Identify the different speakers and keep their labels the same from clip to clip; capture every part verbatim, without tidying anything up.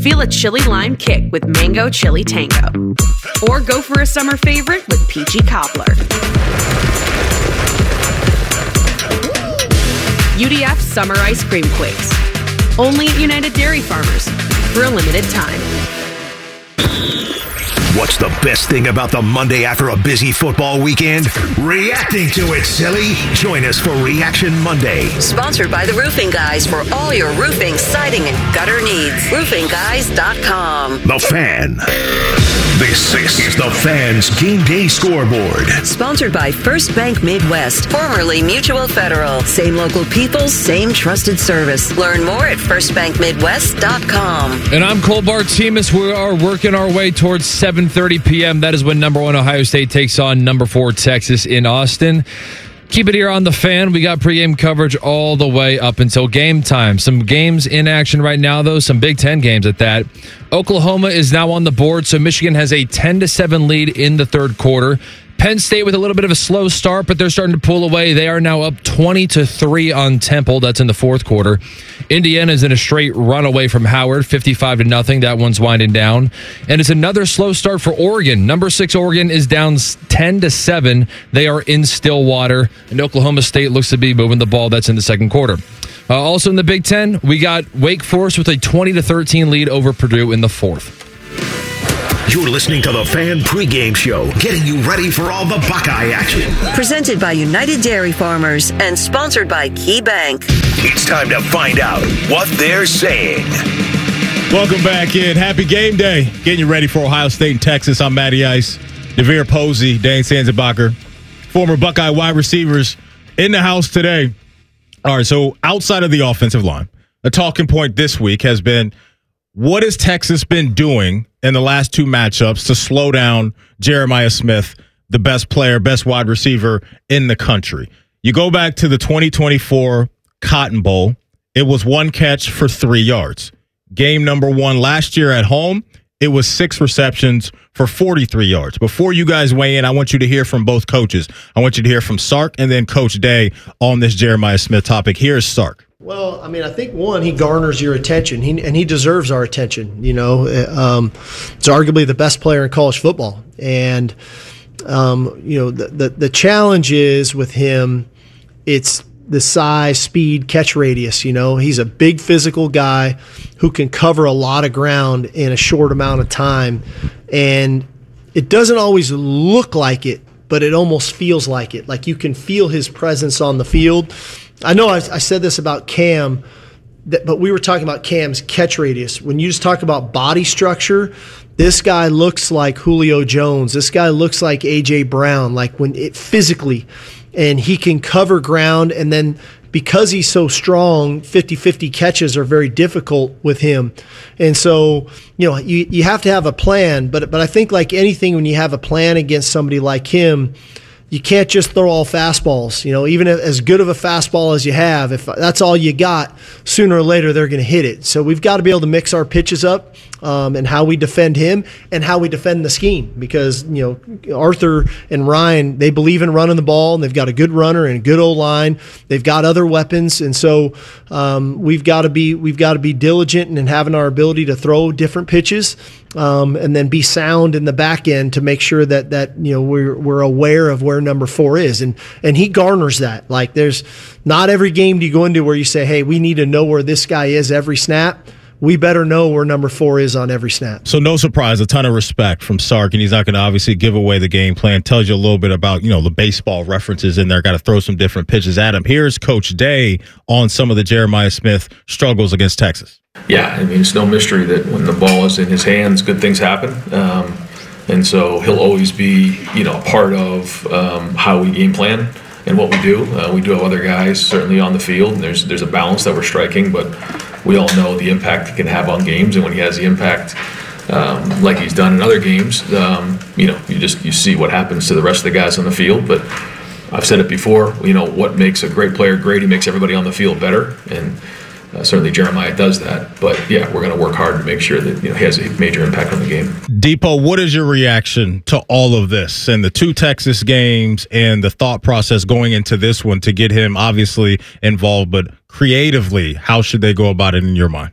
Speaker 1: Feel a chili lime kick with Mango Chili Tango. Or go for a summer favorite with Peachy Cobbler. U D F Summer Ice Cream Quakes. Only at United Dairy Farmers for a limited time.
Speaker 2: What's the best thing about the Monday after a busy football weekend? Reacting to it, silly. Join us for Reaction Monday.
Speaker 3: Sponsored by the Roofing Guys for all your roofing, siding, and gutter needs. roofing guys dot com.
Speaker 2: The Fan. This is The Fan's Game Day Scoreboard.
Speaker 3: Sponsored by First Bank Midwest, formerly Mutual Federal. Same local people, same trusted service. Learn more at first bank midwest dot com.
Speaker 4: And I'm Cole Bartimus. We are working our way towards seven thirty p.m. That is when number one Ohio State takes on number four Texas in Austin. Keep it here on The Fan. We got pregame coverage all the way up until game time. Some games in action right now, though. Some Big Ten games at that. Oklahoma is now on the board, so Michigan has a ten to seven lead in the third quarter. Penn State with a little bit of a slow start, but they're starting to pull away. They are now up twenty to three on Temple. That's in the fourth quarter. Indiana is in a straight run away from Howard, fifty-five to nothing. That one's winding down. And it's another slow start for Oregon. Number six Oregon is down ten to seven. They are in Stillwater, and Oklahoma State looks to be moving the ball. That's in the second quarter. Uh, also in the Big Ten, we got Wake Forest with a twenty to thirteen lead over Purdue in the fourth.
Speaker 2: You're listening to The Fan pregame show, getting you ready for all the Buckeye action.
Speaker 3: Presented by United Dairy Farmers and sponsored by Key Bank.
Speaker 2: It's time to find out what they're saying.
Speaker 5: Welcome back in. Happy game day. Getting you ready for Ohio State and Texas. I'm Matty Ice, Devere Posey, Dane Sanzenbacher, former Buckeye wide receivers in the house today. All right, so outside of the offensive line, the talking point this week has been, what has Texas been doing in the last two matchups to slow down Jeremiah Smith, the best player, best wide receiver in the country? You go back to the twenty twenty-four Cotton Bowl, it was one catch for three yards. Game number one last year at home, it was six receptions for forty-three yards. Before you guys weigh in, I want you to hear from both coaches. I want you to hear from Sark and then Coach Day on this Jeremiah Smith topic. Here's Sark.
Speaker 6: Well, I mean, I think, one, he garners your attention, he, and he deserves our attention. You know, um, it's arguably the best player in college football. And, um, you know, the, the, the challenge is with him, it's the size, speed, catch radius. You know, he's a big physical guy who can cover a lot of ground in a short amount of time. And it doesn't always look like it, but it almost feels like it. Like you can feel his presence on the field. I know I, I said this about Cam, that, but we were talking about Cam's catch radius. When you just talk about body structure, this guy looks like Julio Jones. This guy looks like A J Brown, like when it physically, and he can cover ground. And then because he's so strong, fifty-fifty catches are very difficult with him. And so, you know, you, you have to have a plan. But but I think like anything, when you have a plan against somebody like him, you can't just throw all fastballs. You know, even as good of a fastball as you have, if that's all you got, sooner or later they're going to hit it. So we've got to be able to mix our pitches up um, and how we defend him and how we defend the scheme. Because, you know, Arthur and Ryan, they believe in running the ball, and they've got a good runner and a good O-line. They've got other weapons, and so um, we've got to be we've got to be diligent in having our ability to throw different pitches. Um, and then be sound in the back end to make sure that that you know we're we're aware of where number four is, and and he garners that. Like, there's not every game do you go into where you say, hey, we need to know where this guy is every snap. We better know where number four is on every snap.
Speaker 5: So no surprise, a ton of respect from Sark, and he's not going to obviously give away the game plan. Tells you a little bit about, you know, the baseball references in there. Got to throw some different pitches at him. Here's Coach Day on some of the Jeremiah Smith struggles against Texas.
Speaker 7: Yeah, I mean, it's no mystery that when the ball is in his hands, good things happen. Um, and so he'll always be, you know, a part of um, how we game plan and what we do. Uh, we do have other guys certainly on the field, and there's there's a balance that we're striking, but we all know the impact he can have on games, and when he has the impact um, like he's done in other games, um, you know, you just you see what happens to the rest of the guys on the field. But I've said it before, you know, what makes a great player great, he makes everybody on the field better, and Uh, certainly Jeremiah does that, but yeah, we're going to work hard to make sure that, you know, he has a major impact on the game.
Speaker 5: Depot, what is your reaction to all of this and the two Texas games and the thought process going into this one to get him obviously involved, but creatively, how should they go about it in your mind?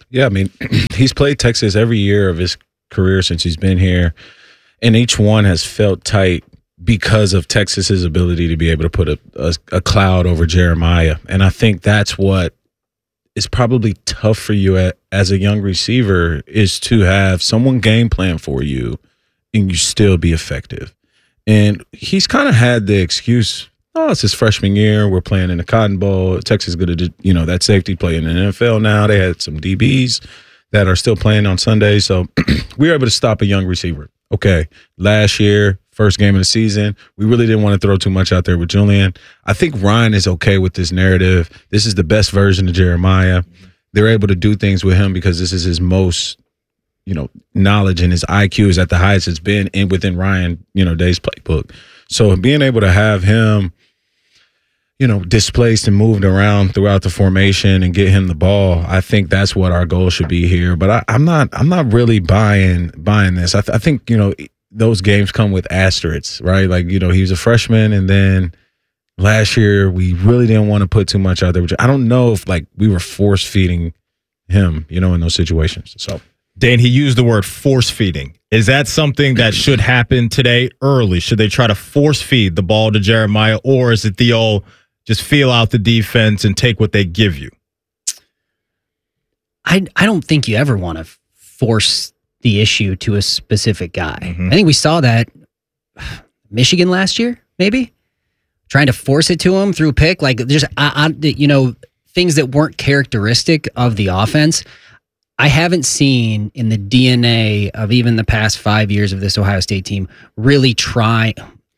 Speaker 8: Yeah, I mean, he's played Texas every year of his career since he's been here, and each one has felt tight because of Texas's ability to be able to put a, a, a cloud over Jeremiah. And I think that's what is probably tough for you at, as a young receiver, is to have someone game plan for you and you still be effective. And he's kind of had the excuse, oh, it's his freshman year. We're playing in the Cotton Bowl. Texas is going to, you know, that safety playing in the N F L now. They had some D Bs that are still playing on Sundays. So we were able to stop a young receiver. Okay, last year, first game of the season, we really didn't want to throw too much out there with Julian. I think Ryan is okay with this narrative. This is the best version of Jeremiah. They're able to do things with him because this is his most, you know, knowledge, and his I Q is at the highest it's been in within Ryan, you know, Day's playbook. So being able to have him, you know, displaced and moved around throughout the formation and get him the ball, I think that's what our goal should be here. But I, I'm not, I'm not really buying buying this. I, th- I think, you know, those games come with asterisks, right? Like, you know, he was a freshman, and then last year we really didn't want to put too much out there. Which I don't know if like we were force feeding him, you know, in those situations. So,
Speaker 5: Dan, he used the word force feeding. Is that something that should happen today early? Should they try to force feed the ball to Jeremiah, or is it the old just feel out the defense and take what they give you?
Speaker 9: I I don't think you ever want to force the issue to a specific guy.
Speaker 5: Mm-hmm.
Speaker 9: I think we saw that Michigan last year, maybe trying to force it to him through pick, like just I, I, you know, things that weren't characteristic of the offense. I haven't seen in the D N A of even the past five years of this Ohio State team really try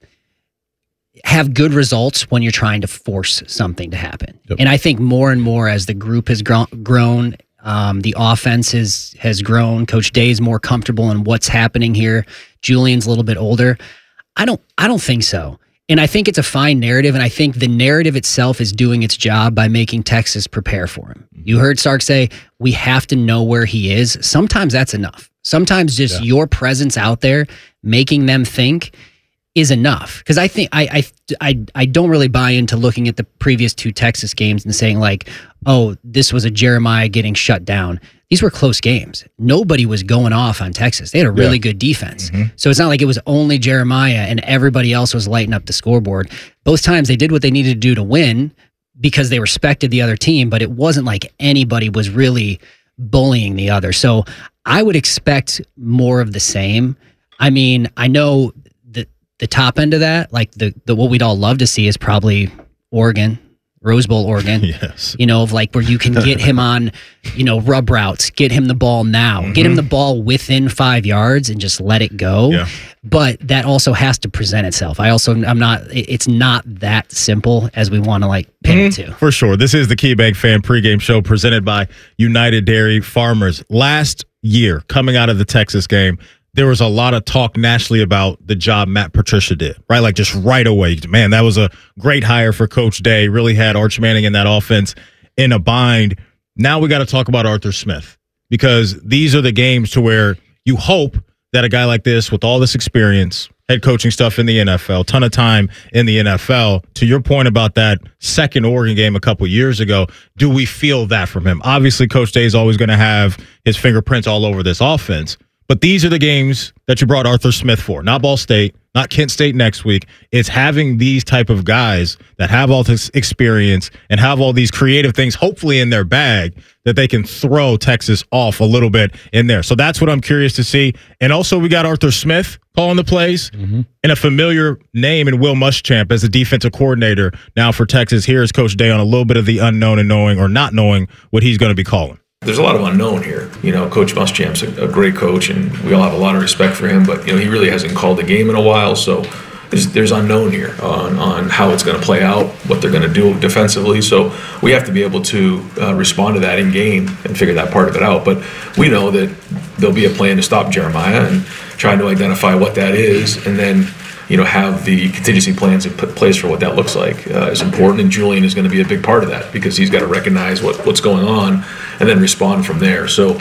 Speaker 9: have good results when you're trying to force something to happen. Yep. And I think more and more as the group has grown, grown um, the offense is, has grown. Coach Day is more comfortable in what's happening here. Julian's a little bit older. I don't. I don't think so. And I think it's a fine narrative, and I think the narrative itself is doing its job by making Texas prepare for him. You heard Sark say, we have to know where he is. Sometimes that's enough. Sometimes just yeah. your presence out there, making them think, is enough. Because I think I, I I I don't really buy into looking at the previous two Texas games and saying like, oh, this was a Jeremiah getting shut down. These were close games. Nobody was going off on Texas. They had a really yeah. good defense. Mm-hmm. So it's not like it was only Jeremiah and everybody else was lighting up the scoreboard. Both times they did what they needed to do to win because they respected the other team, but it wasn't like anybody was really bullying the other. So I would expect more of the same. I mean, I know that the top end of that, like the, the what we'd all love to see is probably Oregon. Rose Bowl, Oregon,
Speaker 5: yes.
Speaker 9: you know, of like where you can get him on, you know, rub routes, get him the ball now, mm-hmm. get him the ball within five yards and just let it go.
Speaker 5: Yeah.
Speaker 9: But that also has to present itself. I also, I'm not, it's not that simple as we want to like pin mm-hmm. it to.
Speaker 5: For sure. This is the KeyBank Fan pregame show presented by United Dairy Farmers. Last year, coming out of the Texas game, there was a lot of talk nationally about the job Matt Patricia did, right? Like just right away. Man, that was a great hire for Coach Day. Really had Arch Manning in that offense in a bind. Now we got to talk about Arthur Smith, because these are the games to where you hope that a guy like this with all this experience, head coaching stuff in the N F L, ton of time in the N F L, to your point about that second Oregon game a couple years ago, do we feel that from him? Obviously, Coach Day is always going to have his fingerprints all over this offense. But these are the games that you brought Arthur Smith for, not Ball State, not Kent State next week. It's having these type of guys that have all this experience and have all these creative things, hopefully in their bag, that they can throw Texas off a little bit in there. So that's what I'm curious to see. And also we got Arthur Smith calling the plays, mm-hmm. and a familiar name in Will Muschamp as the defensive coordinator now for Texas. Here is Coach Day on a little bit of the unknown and knowing or not knowing what he's going to be calling.
Speaker 7: There's a lot of unknown here. You know, Coach Muschamp's a, a great coach, and we all have a lot of respect for him, but, you know, he really hasn't called a game in a while, so there's, there's unknown here on, on how it's going to play out, what they're going to do defensively. So we have to be able to uh, respond to that in game and figure that part of it out. But we know that there'll be a plan to stop Jeremiah and trying to identify what that is, and then, you know, have the contingency plans in place for what that looks like uh, is important. And Julian is going to be a big part of that, because he's got to recognize what, what's going on and then respond from there. So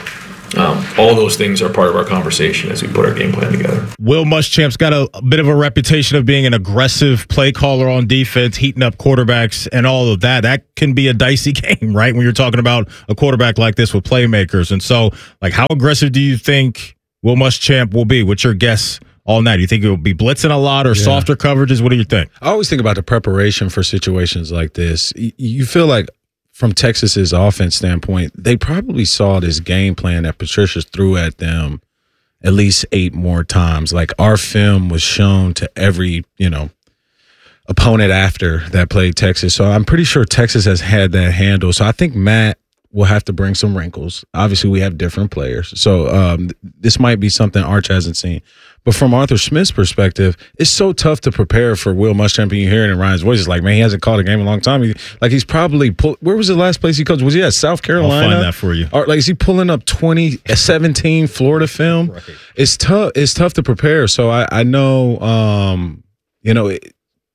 Speaker 7: Um, all those things are part of our conversation as we put our game plan together.
Speaker 5: Will Muschamp's got a, a bit of a reputation of being an aggressive play caller on defense, heating up quarterbacks and all of that. That can be a dicey game, right? When you're talking about a quarterback like this with playmakers. And so, like, how aggressive do you think Will Muschamp will be? What's your guess all night? Do you think it will be blitzing a lot or yeah. softer coverages? What do you think?
Speaker 8: I always think about the preparation for situations like this. You feel like, from Texas's offense standpoint, they probably saw this game plan that Patricia threw at them at least eight more times. Like, our film was shown to every, you know, opponent after that played Texas. So I'm pretty sure Texas has had that handle. So I think Matt will have to bring some wrinkles. Obviously, we have different players. So um, this might be something Arch hasn't seen. But from Arthur Smith's perspective, it's so tough to prepare for Will Muschamp. And you hear it in Ryan's voice. It's like, man, he hasn't called a game in a long time. He, like, he's probably pull, where was the last place he coached? Was he at South Carolina?
Speaker 5: I'll find that for you.
Speaker 8: Or like, is he pulling up twenty seventeen Florida film? Right. It's tough. It's tough to prepare. So I, I know, um, you know, it,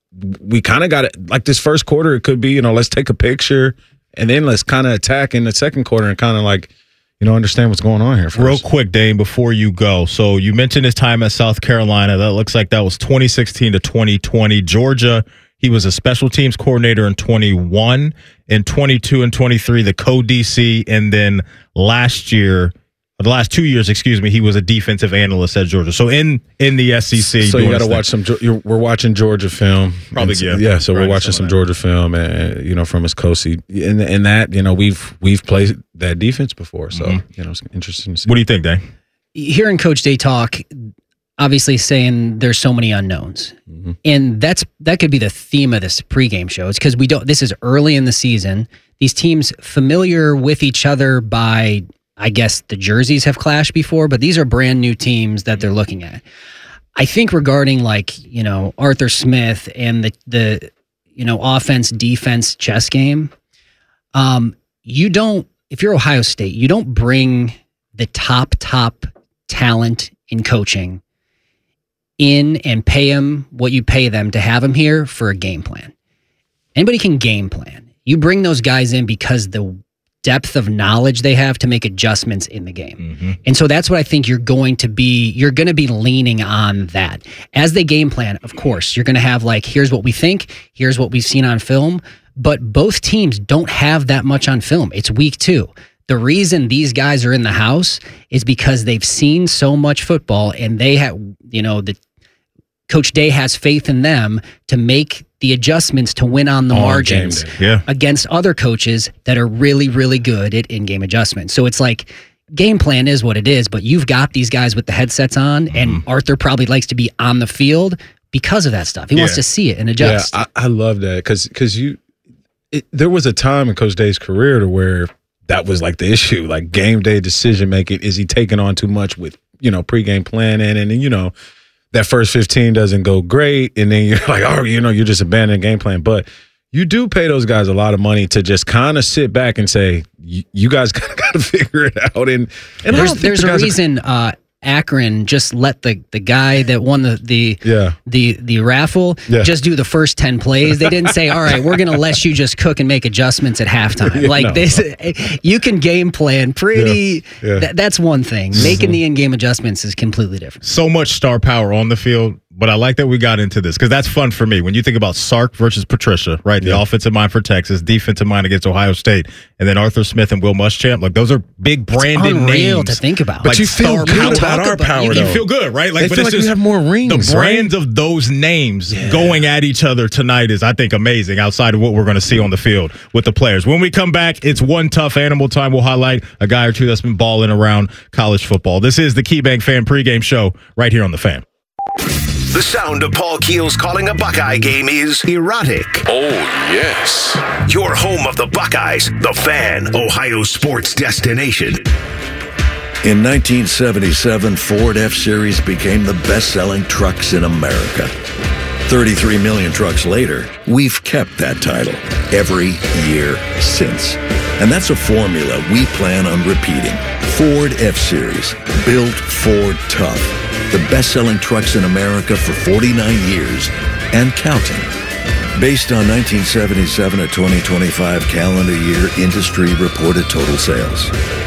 Speaker 8: we kind of got it. Like, this first quarter, it could be, you know, let's take a picture and then let's kind of attack in the second quarter and kind of like, you know, understand what's going on here first.
Speaker 5: Real quick, Dane, before you go. So you mentioned his time at South Carolina. That looks like that was twenty sixteen to twenty twenty. Georgia, he was a special teams coordinator in twenty-one. In twenty-two and twenty-three, the co-D C. And then last year, the last two years, excuse me, he was a defensive analyst at Georgia. So in in the S E C.
Speaker 8: So you got to watch some. You're, we're watching Georgia film.
Speaker 5: Probably yeah.
Speaker 8: Yeah. So we're watching some, some Georgia film, and you know, from his coach. And and that, you know, we've we've played that defense before. So mm-hmm. you know, it's interesting to see.
Speaker 5: What do you think, Dane?
Speaker 9: Hearing Coach Day talk, obviously saying there's so many unknowns, mm-hmm. and that's that could be the theme of this pregame show. It's because we don't. This is early in the season. These teams familiar with each other by, I guess the jerseys have clashed before, but these are brand new teams that they're looking at. I think regarding, like, you know, Arthur Smith and the, the you know, offense, defense, chess game, um, you don't, if you're Ohio State, you don't bring the top, top talent in coaching in and pay them what you pay them to have them here for a game plan. Anybody can game plan. You bring those guys in because the depth of knowledge they have to make adjustments in the game. Mm-hmm. And so that's what I think you're going to be, you're going to be leaning on that. As they game plan, of course, you're going to have like, here's what we think, here's what we've seen on film, but both teams don't have that much on film. It's week two. The reason these guys are in the house is because they've seen so much football and they have, you know, the Coach Day has faith in them to make the adjustments to win on the oh, margins
Speaker 5: yeah.
Speaker 9: against other coaches that are really, really good at in-game adjustments. So it's like, game plan is what it is, but you've got these guys with the headsets on, mm-hmm. and Arthur probably likes to be on the field because of that stuff. He yeah. wants to see it and adjust.
Speaker 8: Yeah, I, I love that because because you, it, there was a time in Coach Day's career to where that was like the issue, like game day decision making. Is he taking on too much with, you know, pregame planning, and then, you know, that first fifteen doesn't go great, and then you're like, oh, you know, you're just abandoning game plan. But you do pay those guys a lot of money to just kind of sit back and say, you guys got to figure it out. And and
Speaker 9: there's, there's the a reason are, uh, Akron just let the, the guy that won the the
Speaker 8: yeah.
Speaker 9: the, the raffle yeah. just do the first ten plays. They didn't say, all right, we're going to let you just cook and make adjustments at halftime. Yeah, like no. this, you can game plan pretty. Yeah. Yeah. Th- that's one thing. Mm-hmm. Making the in-game adjustments is completely different.
Speaker 5: So much star power on the field. But I like that we got into this because that's fun for me. When you think about Sark versus Patricia, right? The yeah. offensive mind for Texas, defensive mind against Ohio State, and then Arthur Smith and Will Muschamp. Like, those are big branded
Speaker 9: it's unreal
Speaker 5: names
Speaker 9: to think about.
Speaker 8: But
Speaker 5: like,
Speaker 8: you feel good about our power,
Speaker 5: you,
Speaker 8: though.
Speaker 5: You feel good, right? Like,
Speaker 8: they
Speaker 5: but
Speaker 8: feel
Speaker 5: it's
Speaker 8: like
Speaker 5: just,
Speaker 8: we have more rings.
Speaker 5: The brands right? of those names yeah. going at each other tonight is, I think, amazing outside of what we're going to see on the field with the players. When we come back, it's one tough animal time. We'll highlight a guy or two that's been balling around college football. This is the KeyBank Fan pregame show right here on The Fan.
Speaker 2: The sound of Paul Keels calling a Buckeye game is erotic.
Speaker 10: Oh, yes.
Speaker 2: Your home of the Buckeyes, The Fan, Ohio sports destination.
Speaker 10: In nineteen seventy-seven, Ford F-Series became the best-selling trucks in America. thirty-three million trucks later, we've kept that title every year since. And that's a formula we plan on repeating. Ford F-Series, built Ford tough. The best-selling trucks in America for forty-nine years and counting. Based on nineteen seventy-seven to twenty twenty-five calendar year industry reported total sales.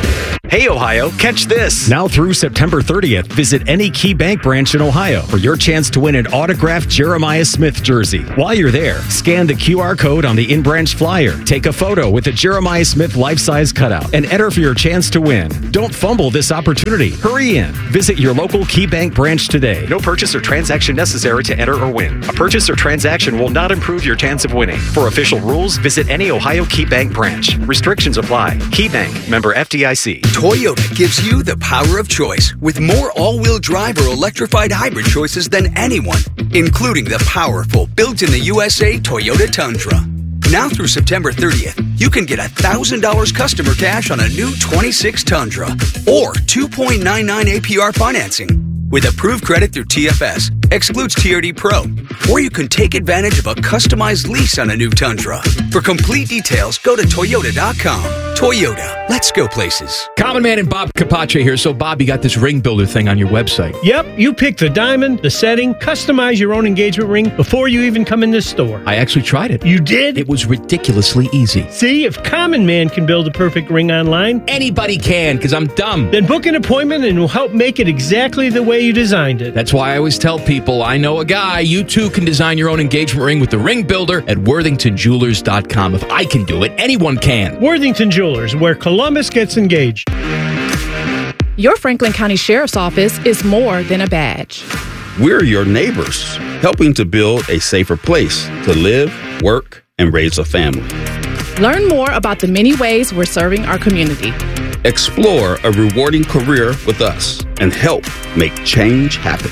Speaker 11: Hey, Ohio, catch this. Now through September thirtieth, visit any Key Bank branch in Ohio for your chance to win an autographed Jeremiah Smith jersey. While you're there, scan the Q R code on the in-branch flyer, take a photo with a Jeremiah Smith life-size cutout, and enter for your chance to win. Don't fumble this opportunity. Hurry in. Visit your local Key Bank branch today. No purchase or transaction necessary to enter or win. A purchase or transaction will not improve your chance of winning. For official rules, visit any Ohio Key Bank branch. Restrictions apply. Key Bank, member F D I C.
Speaker 12: Toyota gives you the power of choice with more all-wheel drive or electrified hybrid choices than anyone, including the powerful built-in-the-U S A Toyota Tundra. Now through September thirtieth, you can get one thousand dollars customer cash on a new twenty-six Tundra or two point nine nine A P R financing with approved credit through T F S. Excludes T R D Pro. Or you can take advantage of a customized lease on a new Tundra. For complete details, go to Toyota dot com. Toyota, let's go places.
Speaker 13: Common Man and Bob Capace here. So, Bob, you got this ring builder thing on your website.
Speaker 14: Yep, you pick the diamond, the setting, customize your own engagement ring before you even come in this store.
Speaker 13: I actually tried it.
Speaker 14: You did?
Speaker 13: It was ridiculously easy.
Speaker 14: See, if Common Man can build a perfect ring online,
Speaker 13: anybody can, because I'm dumb.
Speaker 14: Then book an appointment and we'll help make it exactly the way you designed it.
Speaker 13: That's why I always tell people, I know a guy. You too can design your own engagement ring with the ring builder at worthington jewelers dot com. If I can do it, anyone can.
Speaker 14: Worthington Jewelers, where Columbus gets engaged.
Speaker 15: Your Franklin County Sheriff's Office is more than a badge.
Speaker 16: We're your neighbors, helping to build a safer place to live, work, and raise a family.
Speaker 15: Learn more about the many ways we're serving our community.
Speaker 16: Explore a rewarding career with us and help make change happen.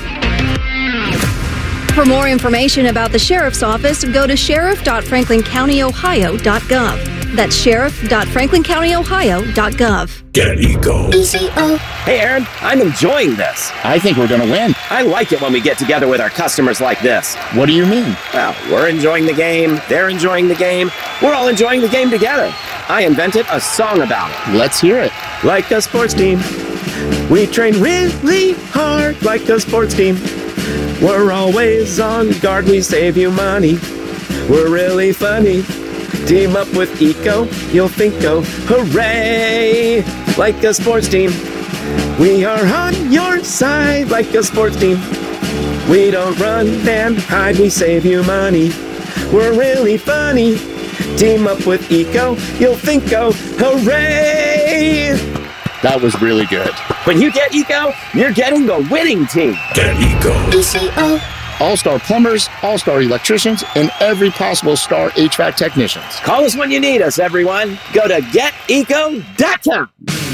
Speaker 17: For more information about the Sheriff's Office, go to sheriff dot franklin county ohio dot gov. That's sheriff dot franklin county ohio dot gov.
Speaker 2: Get Eco.
Speaker 18: Hey, Aaron, I'm enjoying this. I think we're going to win. I like it when we get together with our customers like this. What do you mean? Well, we're enjoying the game. They're enjoying the game. We're all enjoying the game together. I invented a song about it. Let's hear it. Like a sports team. We train really hard like a sports team. We're always on guard. We save you money. We're really funny. Team up with Eco, you'll think, oh, hooray! Like a sports team, we are on your side. Like a sports team, we don't run and hide, we save you money. We're really funny. Team up with Eco, you'll think, oh, hooray! That was really good. When you get Eco, you're getting the winning team.
Speaker 2: Get Eco.
Speaker 19: E C O. All-star plumbers, all-star electricians, and every possible star H V A C technicians.
Speaker 18: Call us when you need us, everyone. Go to get eco dot com.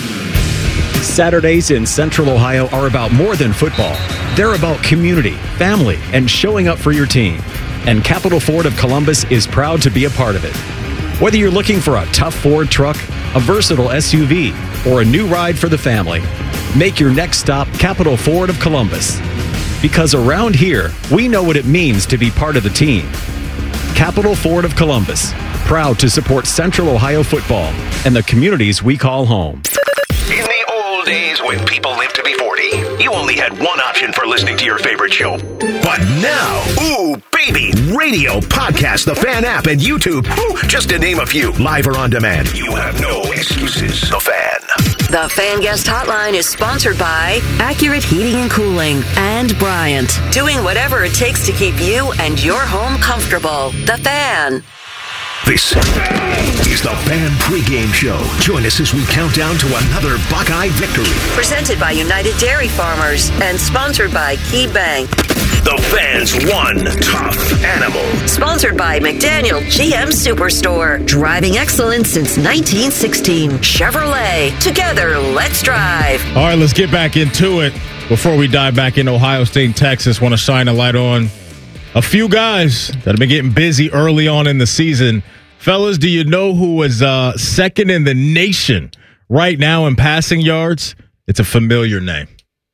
Speaker 11: Saturdays in Central Ohio are about more than football. They're about community, family, and showing up for your team. And Capital Ford of Columbus is proud to be a part of it. Whether you're looking for a tough Ford truck, a versatile S U V, or a new ride for the family, make your next stop Capital Ford of Columbus. Because around here, we know what it means to be part of the team. Capital Ford of Columbus, proud to support Central Ohio football and the communities we call home.
Speaker 2: In the old days when people lived to be forty, you only had one option for listening to your favorite show. But now, ooh, baby, radio, podcast, the Fan app, and YouTube, ooh, just to name a few, live or on demand. You have no excuses. The Fan.
Speaker 3: The Fan Guest Hotline is sponsored by Accurate Heating and Cooling and Bryant, doing whatever it takes to keep you and your home comfortable. The Fan.
Speaker 2: This is the Fan pregame show. Join us as we count down to another Buckeye victory.
Speaker 3: Presented by United Dairy Farmers and sponsored by Key Bank.
Speaker 2: The Fan's one tough animal.
Speaker 3: Sponsored by McDaniel G M Superstore. Driving excellence since nineteen sixteen. Chevrolet. Together, let's drive.
Speaker 5: All right, let's get back into it. Before we dive back in Ohio State and Texas, want to shine a light on a few guys that have been getting busy early on in the season. Fellas, do you know who is uh, second in the nation right now in passing yards? It's a familiar name.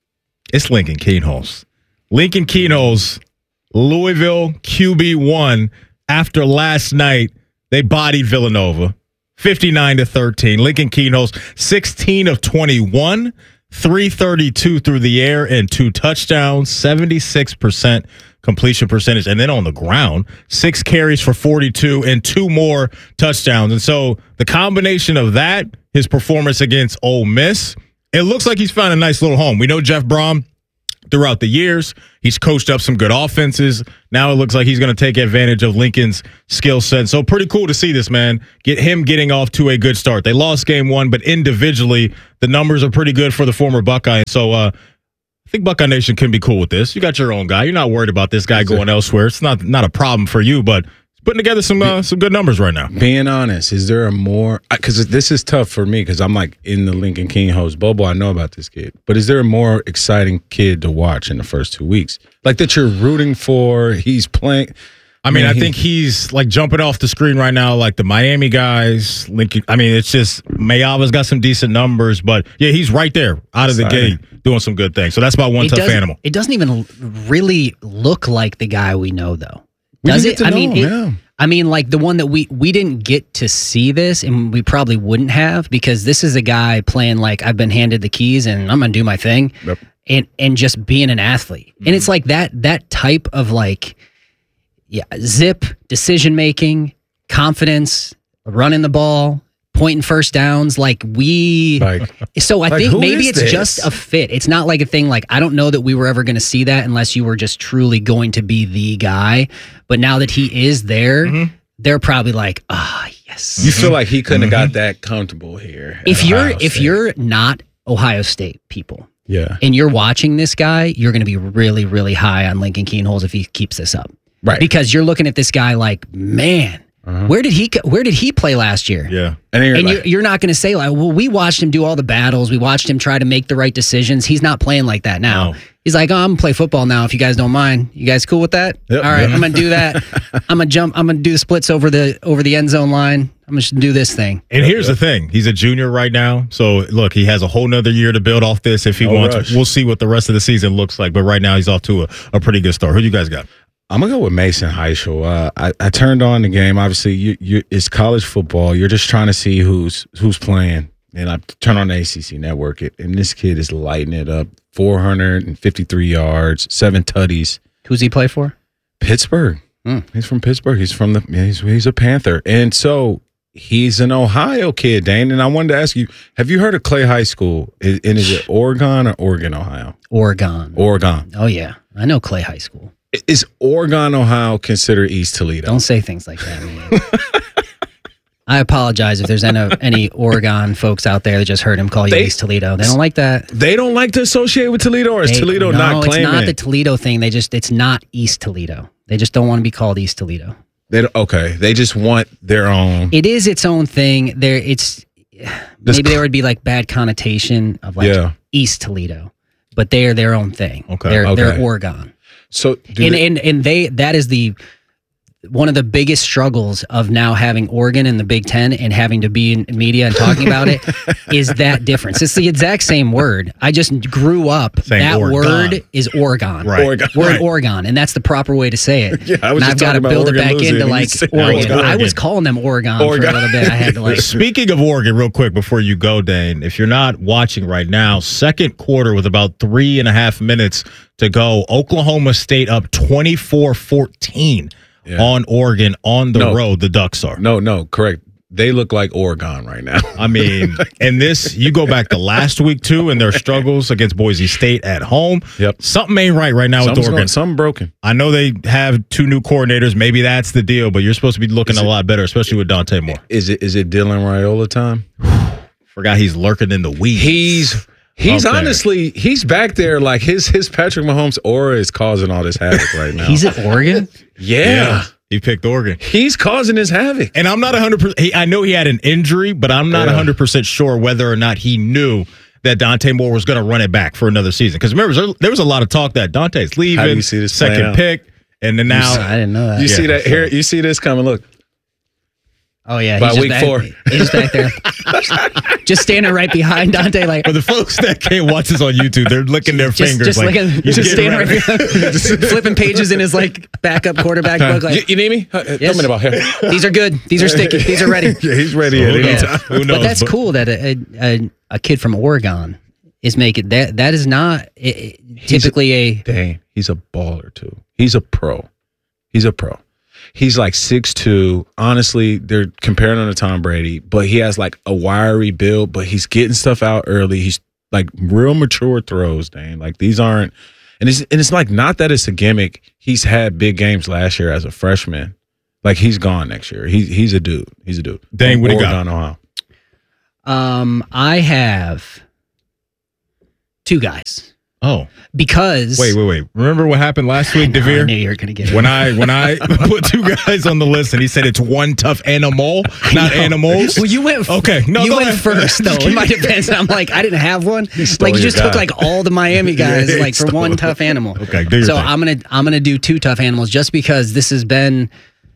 Speaker 5: It's Lincoln Kienholz. Lincoln Kienholz, Louisville Q B one. After last night, they bodied Villanova, fifty-nine to thirteen. Lincoln Kienholz, sixteen of twenty-one, three thirty-two through the air and two touchdowns, seventy-six percent completion percentage. And then on the ground, six carries for forty-two and two more touchdowns. And so the combination of that, his performance against Ole Miss, it looks like he's found a nice little home. We know Jeff Brom throughout the years. He's coached up some good offenses. Now it looks like he's going to take advantage of Lincoln's skill set. So pretty cool to see this, man. Get him getting off to a good start. They lost game one, but individually, the numbers are pretty good for the former Buckeye. So uh, I think Buckeye Nation can be cool with this. You got your own guy. You're not worried about this guy going elsewhere. It's not not a problem for you, but putting together some uh, some good numbers right now.
Speaker 8: Being honest, is there a more – because this is tough for me because I'm like in the Lincoln King host bubble. I know about this kid. But is there a more exciting kid to watch in the first two weeks? Like that you're rooting for, he's playing –
Speaker 5: I mean, I think he's like jumping off the screen right now, like the Miami guys. Lincoln. I mean, it's just Mayava's got some decent numbers, but yeah, he's right there out of the gate doing some good things. So that's my one
Speaker 9: It
Speaker 5: tough
Speaker 9: doesn't-
Speaker 5: animal.
Speaker 9: It doesn't even really look like the guy we know, though.
Speaker 8: We
Speaker 9: Does
Speaker 8: didn't
Speaker 9: it?
Speaker 8: get to
Speaker 9: I
Speaker 8: know
Speaker 9: mean,
Speaker 8: him,
Speaker 9: it-
Speaker 8: yeah.
Speaker 9: I mean, like the one that we we didn't get to see this, and we probably wouldn't have because this is a guy playing like I've been handed the keys and I'm gonna do my thing,
Speaker 8: Yep.
Speaker 9: and and just being an athlete.
Speaker 5: Mm-hmm.
Speaker 9: And it's like that that type of like, yeah, zip decision making, confidence, running the ball, pointing first downs. Like we,
Speaker 8: Like,
Speaker 9: so I
Speaker 8: like,
Speaker 9: think
Speaker 8: who
Speaker 9: maybe
Speaker 8: is
Speaker 9: it's
Speaker 8: this?
Speaker 9: just a fit. It's not like a thing like I don't know that we were ever going to see that unless you were just truly going to be the guy. But now that he is there,
Speaker 5: Mm-hmm.
Speaker 9: they're probably like, ah, yes.
Speaker 8: You feel like he couldn't have got that comfortable here. at
Speaker 9: If you're
Speaker 8: Ohio
Speaker 9: if
Speaker 8: State.
Speaker 9: you're not Ohio State people
Speaker 8: Yeah.
Speaker 9: and you're watching this guy, you're going to be really really high on Lincoln Keenholz if he keeps this up.
Speaker 8: Right.
Speaker 9: Because you're looking at this guy like, man, where did he where did he play last year?
Speaker 5: Yeah.
Speaker 8: And, you're
Speaker 9: And
Speaker 8: like,
Speaker 9: you're, you're not going to say like, well, we watched him do all the battles. We watched him try to make the right decisions. He's not playing like that now.
Speaker 5: No.
Speaker 9: He's like, oh, I'm gonna play football now. If you guys don't mind, you guys cool with that?
Speaker 8: Yep.
Speaker 9: All right,
Speaker 8: Yep.
Speaker 9: I'm gonna do that. I'm gonna jump. I'm gonna do the splits over the over the end zone line. I'm gonna do this thing.
Speaker 5: And here's the thing. He's a junior right now. So, look, he has a whole nother year to build off this if he
Speaker 8: No
Speaker 5: wants.
Speaker 8: rush.
Speaker 5: We'll see what the rest of the season looks like. But right now, he's off to a, a pretty good start. Who you guys got?
Speaker 8: I'm gonna go with Mason Heischel. Uh, I, I turned on the game. Obviously, you, you, it's college football. You're just trying to see who's who's playing. And I turn on the A C C Network, it, and this kid is lighting it up. four hundred fifty-three yards, seven tutties.
Speaker 9: Who's he play for?
Speaker 8: Pittsburgh.
Speaker 9: Mm.
Speaker 8: He's from Pittsburgh. He's from the. yeah, He's he's a Panther, and so he's an Ohio kid, Dane. And I wanted to ask you: have you heard of Clay High School? Is, and is it Oregon or Oregon, Ohio?
Speaker 9: Oregon.
Speaker 8: Oregon.
Speaker 9: Oh yeah, I know Clay High School.
Speaker 8: Is Oregon, Ohio considered East Toledo?
Speaker 9: Don't say things like that, man. I apologize if there's any, any Oregon folks out there that just heard him call you
Speaker 8: They-
Speaker 9: East Toledo. They don't like that.
Speaker 8: They don't like to associate with Toledo, or is
Speaker 9: They-
Speaker 8: Toledo
Speaker 9: no,
Speaker 8: not claiming?
Speaker 9: it's not the Toledo thing. They just it's not East Toledo. They just don't want to be called East Toledo.
Speaker 8: They don't, okay, they just want their own.
Speaker 9: It is its own thing. There, it's
Speaker 8: This
Speaker 9: maybe there would be like bad connotation of like
Speaker 8: Yeah.
Speaker 9: East Toledo, but they are their own thing.
Speaker 8: Okay,
Speaker 9: they're
Speaker 8: okay.
Speaker 9: they're Oregon,
Speaker 8: So do
Speaker 9: and
Speaker 8: they-
Speaker 9: and and they that is the one of the biggest struggles of now having Oregon in the Big Ten and having to be in media and talking about it is that difference. It's the exact same word. I just grew up.
Speaker 5: Saying
Speaker 9: that
Speaker 5: Oregon.
Speaker 9: word is Oregon.
Speaker 5: Right. Oregon,
Speaker 9: We're
Speaker 5: right.
Speaker 9: in Oregon, and that's the proper way to say it.
Speaker 8: Yeah, I was
Speaker 9: and
Speaker 8: just
Speaker 9: I've got
Speaker 8: talking
Speaker 9: to
Speaker 8: about
Speaker 9: build
Speaker 8: Oregon
Speaker 9: it back
Speaker 8: losing,
Speaker 9: into
Speaker 8: and you
Speaker 9: like
Speaker 8: said
Speaker 9: Oregon.
Speaker 5: Oregon.
Speaker 9: I was calling them Oregon,
Speaker 8: Oregon.
Speaker 9: for a little bit. I had to like.
Speaker 5: Speaking of Oregon, real quick before you go, Dane, if you're not watching right now, second quarter with about three and a half minutes to go, Oklahoma State up twenty-four fourteen
Speaker 8: Yeah.
Speaker 5: on Oregon on the
Speaker 8: No.
Speaker 5: road. The Ducks are.
Speaker 8: no, no, correct. They look like Oregon right now.
Speaker 5: I mean, and this, you go back to last week too, and their struggles against Boise State at home.
Speaker 8: Yep.
Speaker 5: Something ain't right right now with
Speaker 8: Something's
Speaker 5: Oregon.
Speaker 8: going- something broken.
Speaker 5: I know they have two new coordinators. Maybe that's the deal, but you're supposed to be looking
Speaker 8: Is
Speaker 5: a
Speaker 8: it-
Speaker 5: lot better, especially with Dante Moore.
Speaker 8: Is it is it Dylan Raiola time?
Speaker 5: Forgot he's lurking in the weeds.
Speaker 8: He's he's
Speaker 5: Up there.
Speaker 8: honestly he's back there like his his Patrick Mahomes aura is causing all this havoc right now.
Speaker 9: He's at Oregon.
Speaker 8: yeah.
Speaker 5: He picked Oregon.
Speaker 8: He's causing his havoc.
Speaker 5: And I'm not one hundred percent. He, I know he had an injury, but I'm not
Speaker 8: Yeah.
Speaker 5: one hundred percent sure whether or not he knew that Dante Moore was going to run it back for another season. Because remember, there- there was a lot of talk that Dante's leaving,
Speaker 8: How do you see this playing
Speaker 5: second
Speaker 8: out?
Speaker 5: pick, and then now.
Speaker 9: I didn't know that.
Speaker 8: You
Speaker 5: Yeah,
Speaker 8: see that
Speaker 5: so-
Speaker 8: here? You see this coming? Look,
Speaker 9: Oh yeah,
Speaker 8: By
Speaker 9: he's just
Speaker 8: week
Speaker 9: back,
Speaker 8: four.
Speaker 9: He's just back there, just standing right behind Dante, like
Speaker 5: For the folks that can't watch this on YouTube, they're licking their
Speaker 9: just,
Speaker 5: fingers.
Speaker 9: just
Speaker 5: like,
Speaker 9: looking,
Speaker 5: he's
Speaker 9: just
Speaker 5: getting
Speaker 9: standing right
Speaker 5: ready.
Speaker 9: behind, flipping pages in his like backup quarterback book.
Speaker 8: you,
Speaker 9: Like,
Speaker 8: you need me? Uh,
Speaker 9: Yes.
Speaker 8: Come in about here.
Speaker 9: these are good. These are sticky. These are ready.
Speaker 8: Yeah, he's ready
Speaker 5: So
Speaker 8: at
Speaker 5: who
Speaker 8: any
Speaker 5: knows?
Speaker 8: time.
Speaker 5: Who knows?
Speaker 9: But that's cool that a, a a kid from Oregon is making that. That is not i- i- typically a.
Speaker 8: Dang, he's a baller too. He's a pro. He's a pro. He's like six two. Honestly, they're comparing him to Tom Brady, but he has like a wiry build, but he's getting stuff out early. He's like real mature throws, Dane. Like these aren't, and it's and it's like not that it's a gimmick. He's had big games last year as a freshman. Like he's gone next year. He's he's a dude. He's a dude.
Speaker 5: Dane, what do you got?
Speaker 8: Ohio.
Speaker 9: Um, I have two guys.
Speaker 5: Oh,
Speaker 9: because
Speaker 5: wait, wait, wait. Remember what happened last week,
Speaker 9: know,
Speaker 5: Devere?
Speaker 9: I knew you were going to get it.
Speaker 5: When I when I put two guys on the list and he said it's one tough animal, not animals.
Speaker 9: Well, you went.
Speaker 5: Okay, no,
Speaker 9: you
Speaker 5: go
Speaker 9: went
Speaker 5: ahead.
Speaker 9: first though. In my defense, I'm like, I didn't have one. Like you just
Speaker 5: your
Speaker 9: took
Speaker 5: guy.
Speaker 9: like all the Miami guys,
Speaker 5: Yeah,
Speaker 9: like for
Speaker 5: stole
Speaker 9: one
Speaker 5: it.
Speaker 9: tough animal.
Speaker 5: Okay, do your
Speaker 9: so
Speaker 5: thing.
Speaker 9: I'm gonna I'm gonna do two tough animals just because this has been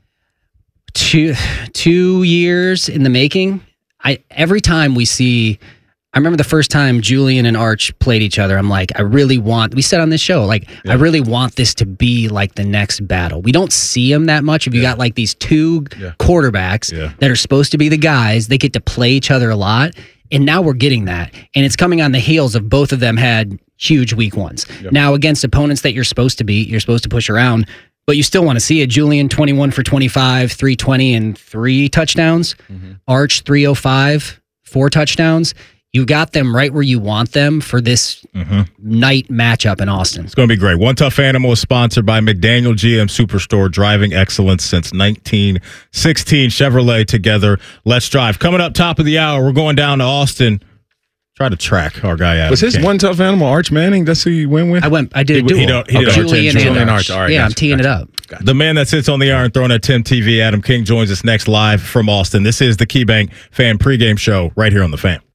Speaker 9: two two years in the making. I every time we see. I remember the first time Julian and Arch played each other. I'm like, I really want, we said on this show, like, yeah. I really want this to be like the next battle. We don't see them that much. If you yeah. got like these two yeah. quarterbacks yeah. that are supposed to be the guys, they get to play each other a lot. And now we're getting that. And it's coming on the heels of both of them had huge week ones. Yep. Now, against opponents that you're supposed to beat, you're supposed to push around, but you still want to see it. Julian, twenty-one for twenty-five, three twenty, and three touchdowns. Mm-hmm. Arch, three oh five, four touchdowns. You got them right where you want them for this mm-hmm. night matchup in Austin.
Speaker 5: It's going to be great. One Tough Animal is sponsored by McDaniel G M Superstore, driving excellence since nineteen sixteen. Chevrolet together. Let's drive. Coming up top of the hour, we're going down to Austin. Try to track our guy out.
Speaker 8: Was his one tough animal Arch Manning? That's who you went with?
Speaker 9: I went. I did
Speaker 5: he,
Speaker 9: a duel.
Speaker 5: He, don't, he
Speaker 9: okay.
Speaker 5: did
Speaker 9: Julian,
Speaker 5: Arch,
Speaker 9: and,
Speaker 5: Julian
Speaker 9: Arch.
Speaker 5: Arch. All right,
Speaker 9: yeah,
Speaker 5: gotcha,
Speaker 9: I'm teeing
Speaker 5: gotcha.
Speaker 9: it up.
Speaker 5: Gotcha. The man that sits on the Iron Throne at Tim T V, Adam King, joins us next live from Austin. This is the KeyBank Fan Pregame Show right here on The Fan.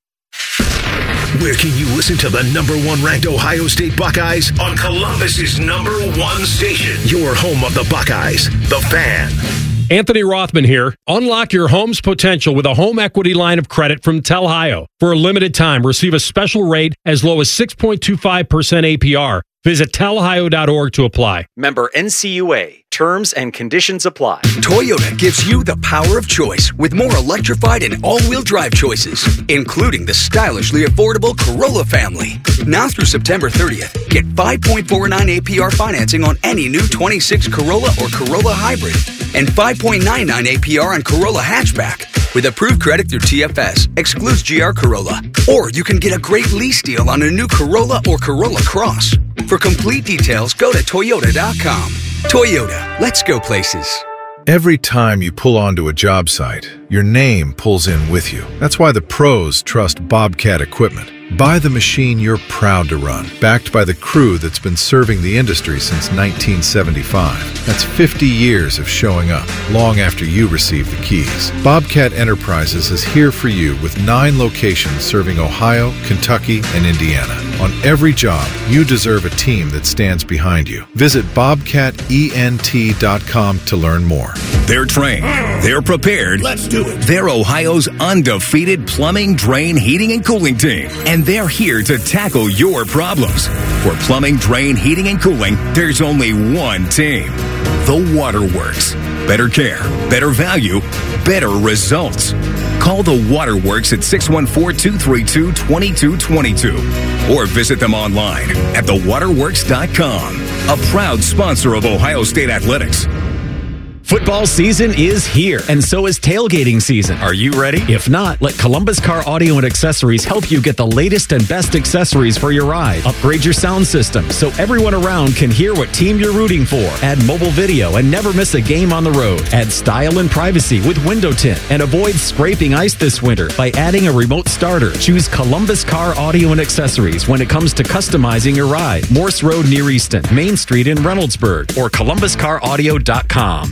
Speaker 2: Where can you listen to the number one ranked Ohio State Buckeyes? On Columbus's number one station. Your home of the Buckeyes, The Fan.
Speaker 20: Anthony Rothman here. Unlock your home's potential with a home equity line of credit from Telhio. For a limited time, receive a special rate as low as six point two five percent A P R. Visit telhio dot org to apply.
Speaker 11: Member N C U A. Terms and conditions apply.
Speaker 12: Toyota gives you the power of choice with more electrified and all-wheel drive choices, including the stylishly affordable Corolla family. Now through September thirtieth, get five point four nine A P R financing on any new twenty-six Corolla or Corolla Hybrid and five point nine nine A P R on Corolla Hatchback. With approved credit through T F S, excludes G R Corolla. Or you can get a great lease deal on a new Corolla or Corolla Cross. For complete details, go to toyota dot com. Toyota, let's go places.
Speaker 21: Every time you pull onto a job site, your name pulls in with you. That's why the pros trust Bobcat equipment. Buy the machine you're proud to run, backed by the crew that's been serving the industry since nineteen seventy-five. That's fifty years of showing up, long after you receive the keys. Bobcat Enterprises is here for you with nine locations serving Ohio, Kentucky, and Indiana. On every job, you deserve a team that stands behind you. Visit bobcat ent dot com to learn more.
Speaker 2: They're trained. They're prepared. Let's do it. They're Ohio's undefeated plumbing, drain, heating, and cooling team. And they're here to tackle your problems. For plumbing, drain, heating, and cooling, there's only one team. The Waterworks. Better care, better value, better results. Call the Waterworks at six one four, two three two, two two two two or visit them online at the waterworks dot com. A proud sponsor of Ohio State Athletics.
Speaker 11: Football season is here, and so is tailgating season. Are you ready? If not, let Columbus Car Audio and Accessories help you get the latest and best accessories for your ride. Upgrade your sound system so everyone around can hear what team you're rooting for. Add mobile video and never miss a game on the road. Add style and privacy with window tint and avoid scraping ice this winter by adding a remote starter. Choose Columbus Car Audio and Accessories when it comes to customizing your ride. Morse Road near Easton, Main Street in Reynoldsburg, or columbus car audio dot com.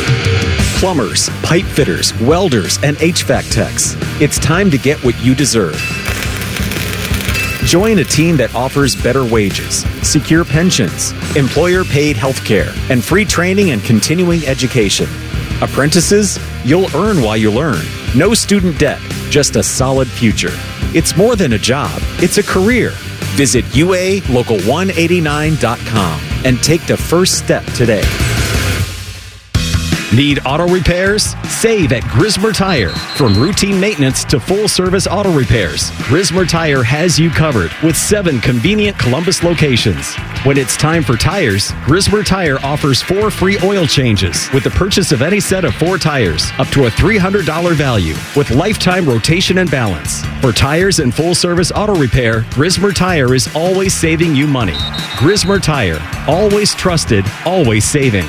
Speaker 11: Plumbers, pipe fitters, welders, and H V A C techs. It's time to get what you deserve. Join a team that offers better wages, secure pensions, employer-paid health care, and free training and continuing education. Apprentices? You'll earn while you learn. No student debt, just a solid future. It's more than a job, it's a career. Visit U A local one eighty-nine dot com and take the first step today. Need auto repairs? Save at Grismer Tire. From routine maintenance to full-service auto repairs, Grismer Tire has you covered with seven convenient Columbus locations. When it's time for tires, Grismer Tire offers four free oil changes with the purchase of any set of four tires, up to a three hundred dollars value, with lifetime rotation and balance. For tires and full-service auto repair, Grismer Tire is always saving you money. Grismer Tire, always trusted, always saving.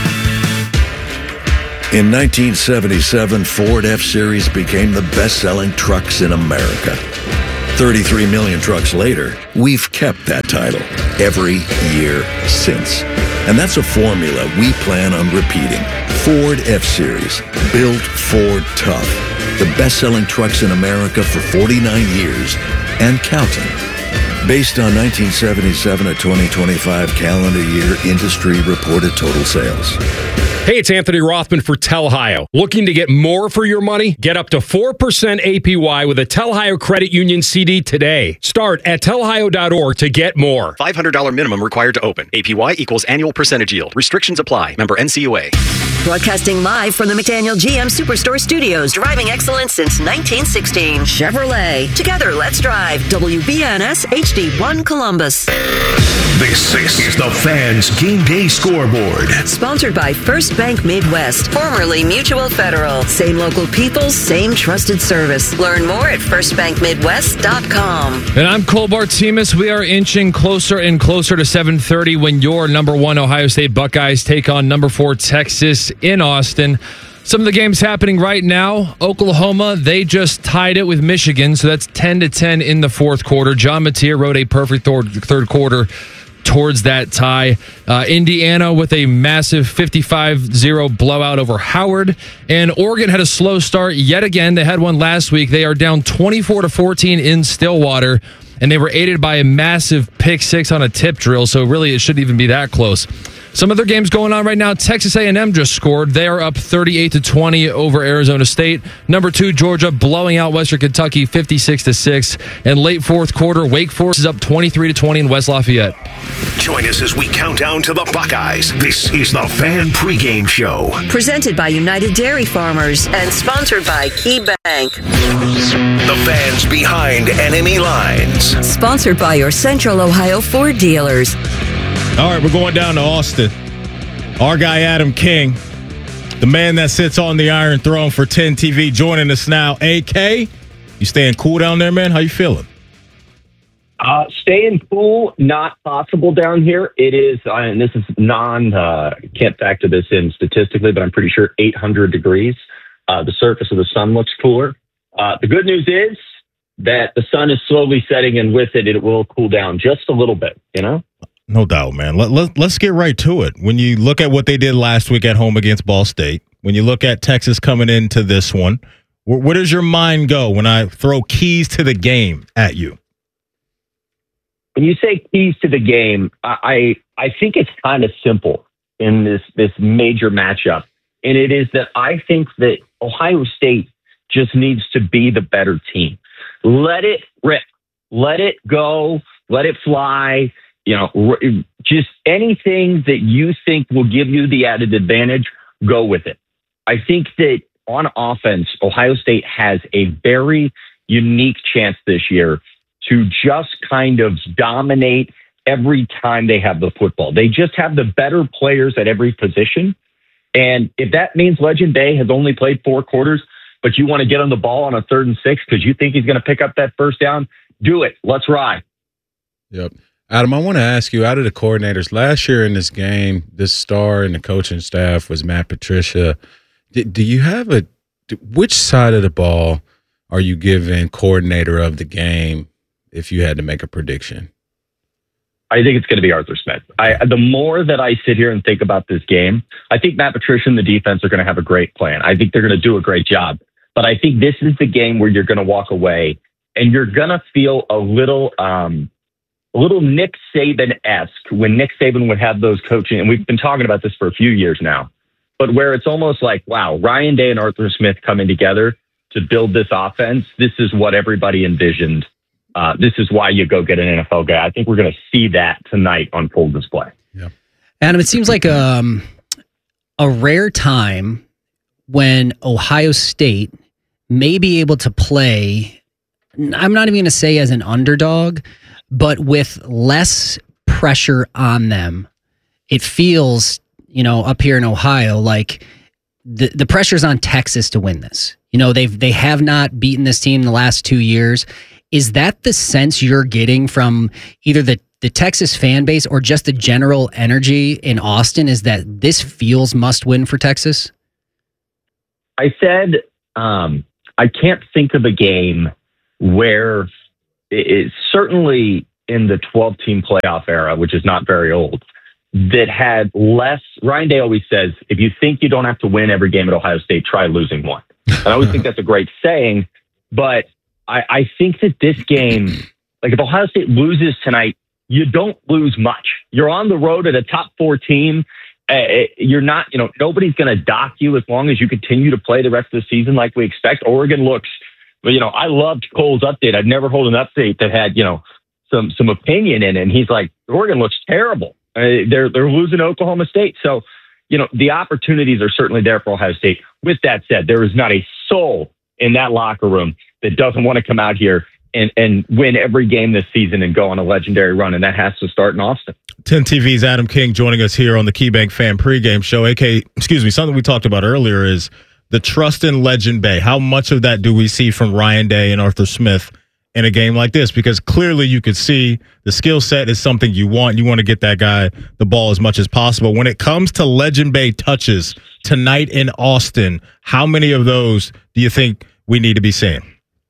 Speaker 10: In nineteen seventy-seven, Ford F-Series became the best-selling trucks in America. thirty-three million trucks later, we've kept that title every year since. And that's a formula we plan on repeating. Ford F-Series, built Ford tough. The best-selling trucks in America for forty-nine years and counting. Based on nineteen seventy-seven to twenty twenty-five calendar year industry reported total sales.
Speaker 20: Hey, it's Anthony Rothman for Telhio. Looking to get more for your money? Get up to four percent A P Y with a Telhio Credit Union C D today. Start at telhio dot org to get more.
Speaker 11: five hundred dollars minimum required to open. A P Y equals annual percentage yield. Restrictions apply. Member N C U A.
Speaker 3: Broadcasting live from the McDaniel G M Superstore Studios, driving excellence since nineteen sixteen. Chevrolet. Together, let's drive. W B N S H D one Columbus.
Speaker 2: This, this is the Fans Game Day Scoreboard.
Speaker 3: Sponsored by First Bank Midwest, formerly Mutual Federal. Same local people, same trusted service. Learn more at first bank midwest dot com.
Speaker 4: And I'm Cole Bartemus. We are inching closer and closer to seven thirty when your number one Ohio State Buckeyes take on number four Texas in Austin. Some of the games happening right now. Oklahoma, they just tied it with Michigan, so that's ten to ten in the fourth quarter. John Mateer wrote a perfect third, third quarter towards that tie. Uh, Indiana with a massive fifty-five zero blowout over Howard. And Oregon had a slow start yet again. They had one last week. They are down twenty-four to fourteen in Stillwater, and they were aided by a massive pick six on a tip drill, so really it shouldn't even be that close. Some other games going on right now. Texas A and M just scored. They are up thirty-eight to twenty over Arizona State. Number two, Georgia blowing out Western Kentucky fifty-six to six. And late fourth quarter, Wake Forest is up twenty-three to twenty in West Lafayette.
Speaker 2: Join us as we count down to the Buckeyes. This is the Fan Pregame Show.
Speaker 3: Presented by United Dairy Farmers and sponsored by Key Bank.
Speaker 2: The fans behind enemy lines.
Speaker 3: Sponsored by your Central Ohio Ford dealers.
Speaker 5: All right, we're going down to Austin. Our guy, Adam King, the man that sits on the Iron Throne for ten T V, joining us now. A K, you staying cool down there, man? How you feeling?
Speaker 1: Uh, staying cool, not possible down here. It is, uh, and this is non, uh, can't factor this in statistically, but I'm pretty sure eight hundred degrees. Uh, the surface of the sun looks cooler. Uh, the good news is that the sun is slowly setting, and with it, it will cool down just a little bit, you know?
Speaker 5: No doubt, man. Let, let, let's get right to it. When you look at what they did last week at home against Ball State, when you look at Texas coming into this one, where, where does your mind go when I throw keys to the game at you?
Speaker 1: When you say keys to the game, I I think it's kind of simple in this, this major matchup. And it is that I think that Ohio State just needs to be the better team. Let it rip. Let it go. Let it fly. You know, just anything that you think will give you the added advantage, go with it. I think that on offense, Ohio State has a very unique chance this year to just kind of dominate every time they have the football. They just have the better players at every position. And if that means Legend Day has only played four quarters, but you want to get on the ball on a third and six because you think he's going to pick up that first down, do it. Let's ride.
Speaker 8: Yep. Adam, I want to ask you, out of the coordinators, last year in this game, this star in the coaching staff was Matt Patricia. Do, do you have a – which side of the ball are you giving coordinator of the game if you had to make a prediction?
Speaker 1: I think it's going to be Arthur Smith. I, the more that I sit here and think about this game, I think Matt Patricia and the defense are going to have a great plan. I think they're going to do a great job. But I think this is the game where you're going to walk away and you're going to feel a little um, – a little Nick Saban-esque when Nick Saban would have those coaching, and we've been talking about this for a few years now, but where it's almost like, wow, Ryan Day and Arthur Smith coming together to build this offense. This is what everybody envisioned. Uh, this is why you go get an N F L guy. I think we're going to see that tonight on full display.
Speaker 9: Adam, it seems like um, a rare time when Ohio State may be able to play, I'm not even going to say as an underdog, but with less pressure on them. It feels, you know, up here in Ohio, like the, the pressure's on Texas to win this. You know, they've they have not beaten this team in the last two years. Is that the sense you're getting from either the, the Texas fan base or just the general energy in Austin, is that this feels must win for Texas?
Speaker 1: I said um, I can't think of a game where it's certainly in the twelve-team playoff era, which is not very old, that had less. Ryan Day always says, if you think you don't have to win every game at Ohio State, try losing one. And I always think that's a great saying, but I, I think that this game, like if Ohio State loses tonight, you don't lose much. You're on the road at a top four team. Uh, you're not, you know, nobody's going to dock you as long as you continue to play the rest of the season like we expect. Oregon looks, but you know, I loved Cole's update. I'd never hold an update that had, you know, some some opinion in it. And he's like, Oregon looks terrible. Uh, they're they're losing to Oklahoma State. So, you know, the opportunities are certainly there for Ohio State. With that said, there is not a soul in that locker room that doesn't want to come out here and, and win every game this season and go on a legendary run. And that has to start in Austin.
Speaker 5: ten T V's Adam King joining us here on the KeyBank Fan Pregame Show. A K, excuse me, something we talked about earlier is the trust in Legend Bay. How much of that do we see from Ryan Day and Arthur Smith in a game like this? Because clearly you could see the skill set is something you want. You want to get that guy the ball as much as possible. When it comes to Legend Bay touches tonight in Austin, how many of those do you think we need to be seeing?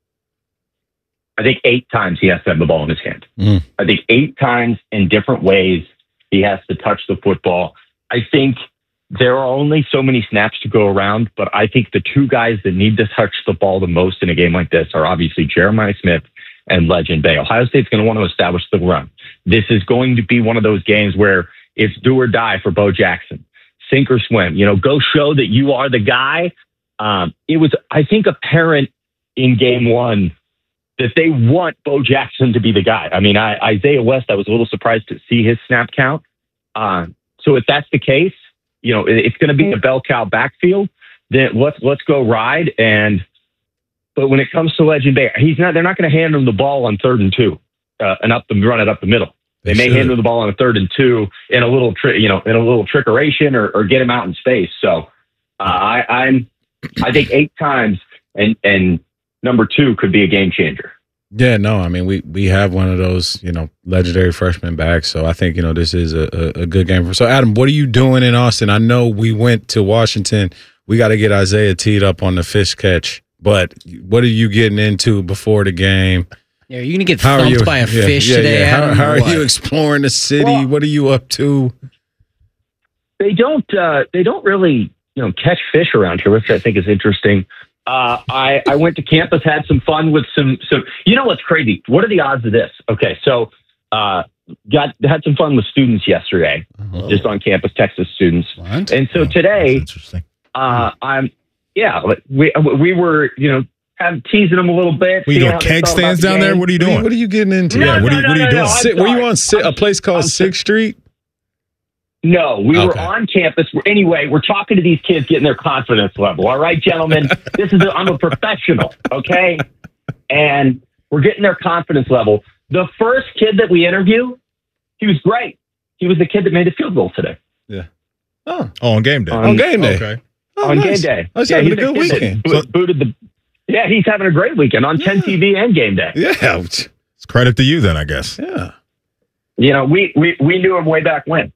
Speaker 1: I think eight times he has to have the ball in his hand.
Speaker 5: Mm.
Speaker 1: I think eight times in different ways he has to touch the football. I think there are only so many snaps to go around, but I think the two guys that need to touch the ball the most in a game like this are obviously Jeremiah Smith and Legend Bay. Ohio State's going to want to establish the run. This is going to be one of those games where it's do or die for Bo Jackson. Sink or swim. You know, go show that you are the guy. Um, it was, I think, apparent in game one that they want Bo Jackson to be the guy. I mean, I, Isaiah West, I was a little surprised to see his snap count. Uh, so if that's the case, you know, it's going to be a bell cow backfield. Then let's let's go ride. And but when it comes to Legend Bay, he's not. They're not going to hand him the ball on third and two uh, and up the run it up the middle. They, they may should. hand him the ball on a third and two in a little trick, you know, in a little trickeration or, or get him out in space. So uh, I, I'm I think eight times and and. Number two could be a game changer.
Speaker 8: Yeah, no, I mean, we we have one of those, you know, legendary freshman backs. So I think, you know, this is a, a, a good game. For, so, Adam, what are you doing in Austin? I know we went to Washington. We got to get Isaiah teed up on the fish catch. But what are you getting into before the game?
Speaker 9: Yeah, are you going to get how thumped you, by a
Speaker 8: yeah,
Speaker 9: fish
Speaker 8: yeah,
Speaker 9: today,
Speaker 8: yeah.
Speaker 9: Adam?
Speaker 8: How, how are you exploring the city? Well, what are you up to?
Speaker 1: They don't, uh, they don't really, you know, catch fish around here, which I think is interesting. Uh, I, I went to campus, had some fun with some, some, you know what's crazy? What are the odds of this? Okay. So, uh, got, had some fun with students yesterday, oh. just on campus, Texas students. What? And so today, uh, I'm, yeah, we, we were, you know, kind of teasing them a little bit.
Speaker 5: Well, you got keg stands down there? What are you doing?
Speaker 8: What are you getting into?
Speaker 1: No,
Speaker 8: yeah.
Speaker 1: no,
Speaker 8: What are you,
Speaker 1: no,
Speaker 8: what are you
Speaker 1: no,
Speaker 8: doing?
Speaker 1: no,
Speaker 8: Sit, were you on sit, a place called Sixth Street?
Speaker 1: No, we
Speaker 8: okay.
Speaker 1: were on campus. Anyway, we're talking to these kids, getting their confidence level. All right, gentlemen, this is a, I'm a professional, okay? And we're getting their confidence level. The first kid that we interview, he was great. He was the kid that made the field goal today.
Speaker 8: Yeah. Oh,
Speaker 5: oh on game day.
Speaker 1: On,
Speaker 8: on game day.
Speaker 5: Okay.
Speaker 8: Oh,
Speaker 1: on
Speaker 8: nice.
Speaker 1: game day.
Speaker 8: I was
Speaker 1: yeah,
Speaker 8: having a good weekend.
Speaker 1: Bo- booted the. Yeah, he's having a great weekend on yeah. ten T V and game day.
Speaker 8: Yeah,
Speaker 5: it's credit to you then, I guess.
Speaker 8: Yeah.
Speaker 1: You know, we we we knew him way back when.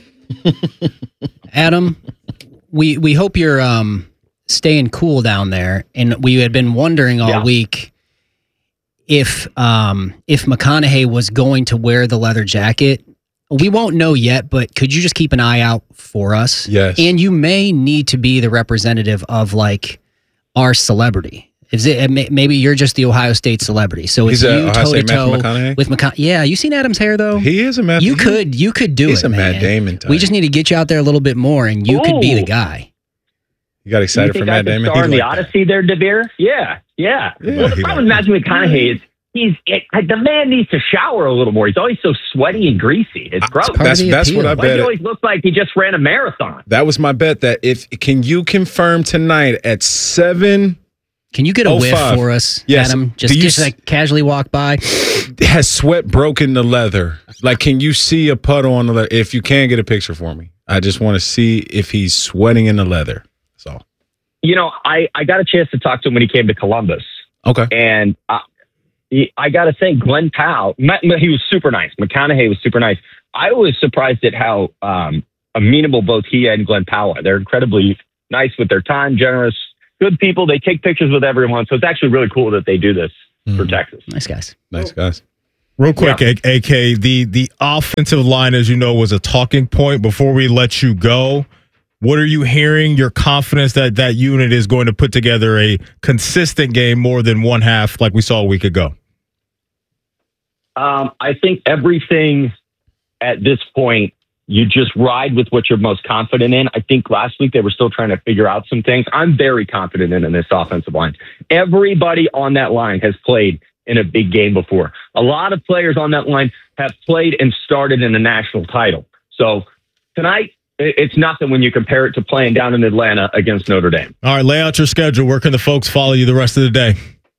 Speaker 9: Adam, we we hope you're um, staying cool down there, and we had been wondering all yeah. week if um, if McConaughey was going to wear the leather jacket. We won't know yet, but could you just keep an eye out for us?
Speaker 8: Yes.
Speaker 9: And you may need to be the representative of like our celebrity. Is it maybe you're just the Ohio State celebrity? So it's
Speaker 8: He's
Speaker 9: you toe to toe
Speaker 8: McConaughey?
Speaker 9: with McConaughey. Yeah, you seen Adam's hair though?
Speaker 8: He is a Matthew.
Speaker 9: You could you could do
Speaker 8: He's
Speaker 9: it.
Speaker 8: He's a
Speaker 9: man.
Speaker 8: Matt Damon type.
Speaker 9: We just need to get you out there a little bit more, and you
Speaker 1: Ooh.
Speaker 9: could be the guy.
Speaker 8: You got excited
Speaker 1: you
Speaker 8: for
Speaker 1: think
Speaker 8: Matt
Speaker 1: I could
Speaker 8: Damon?
Speaker 1: Star in
Speaker 8: like
Speaker 1: the Odyssey, there, DeVere. Yeah, yeah.
Speaker 8: yeah
Speaker 1: well, the problem with Matthew McConaughey is he's it, the man needs to shower a little more. He's always so sweaty and greasy. It's gross.
Speaker 8: That's that's what I
Speaker 1: Why
Speaker 8: bet.
Speaker 1: he always looks like he just ran a marathon.
Speaker 8: That was my bet. That if can you confirm tonight at seven?
Speaker 9: Can you get a whiff for us,
Speaker 8: yes.
Speaker 9: Adam? Just,
Speaker 8: Do you
Speaker 9: just like casually walk by.
Speaker 8: Has sweat broken the leather? Like, can you see a puddle on the leather? If you can, get a picture for me. I just want to see if he's sweating in the leather. That's all.
Speaker 1: You know, I, I got a chance to talk to him when he came to Columbus.
Speaker 8: Okay.
Speaker 1: And I, he, I got to say, Glenn Powell, he was super nice. McConaughey was super nice. I was surprised at how um, amenable both he and Glenn Powell are. They're incredibly nice with their time, generous, good people. They take pictures with everyone. So it's actually really cool that they do this mm. for Texas.
Speaker 9: Nice guys.
Speaker 8: Nice guys.
Speaker 5: Real quick,
Speaker 1: Yeah.
Speaker 5: A K, the, the offensive line, as you know, was a talking point. Before we let you go, what are you hearing? Your confidence that that unit is going to put together a consistent game more than one half like we saw a week ago?
Speaker 1: Um, I think everything at this point, you just ride with what you're most confident in. I think last week they were still trying to figure out some things. I'm very confident in, in this offensive line. Everybody on that line has played in a big game before. A lot of players on that line have played and started in a national title. So tonight, it's nothing when you compare it to playing down in Atlanta against Notre Dame.
Speaker 5: All right, lay out your schedule. Where can the folks follow you the rest of the day?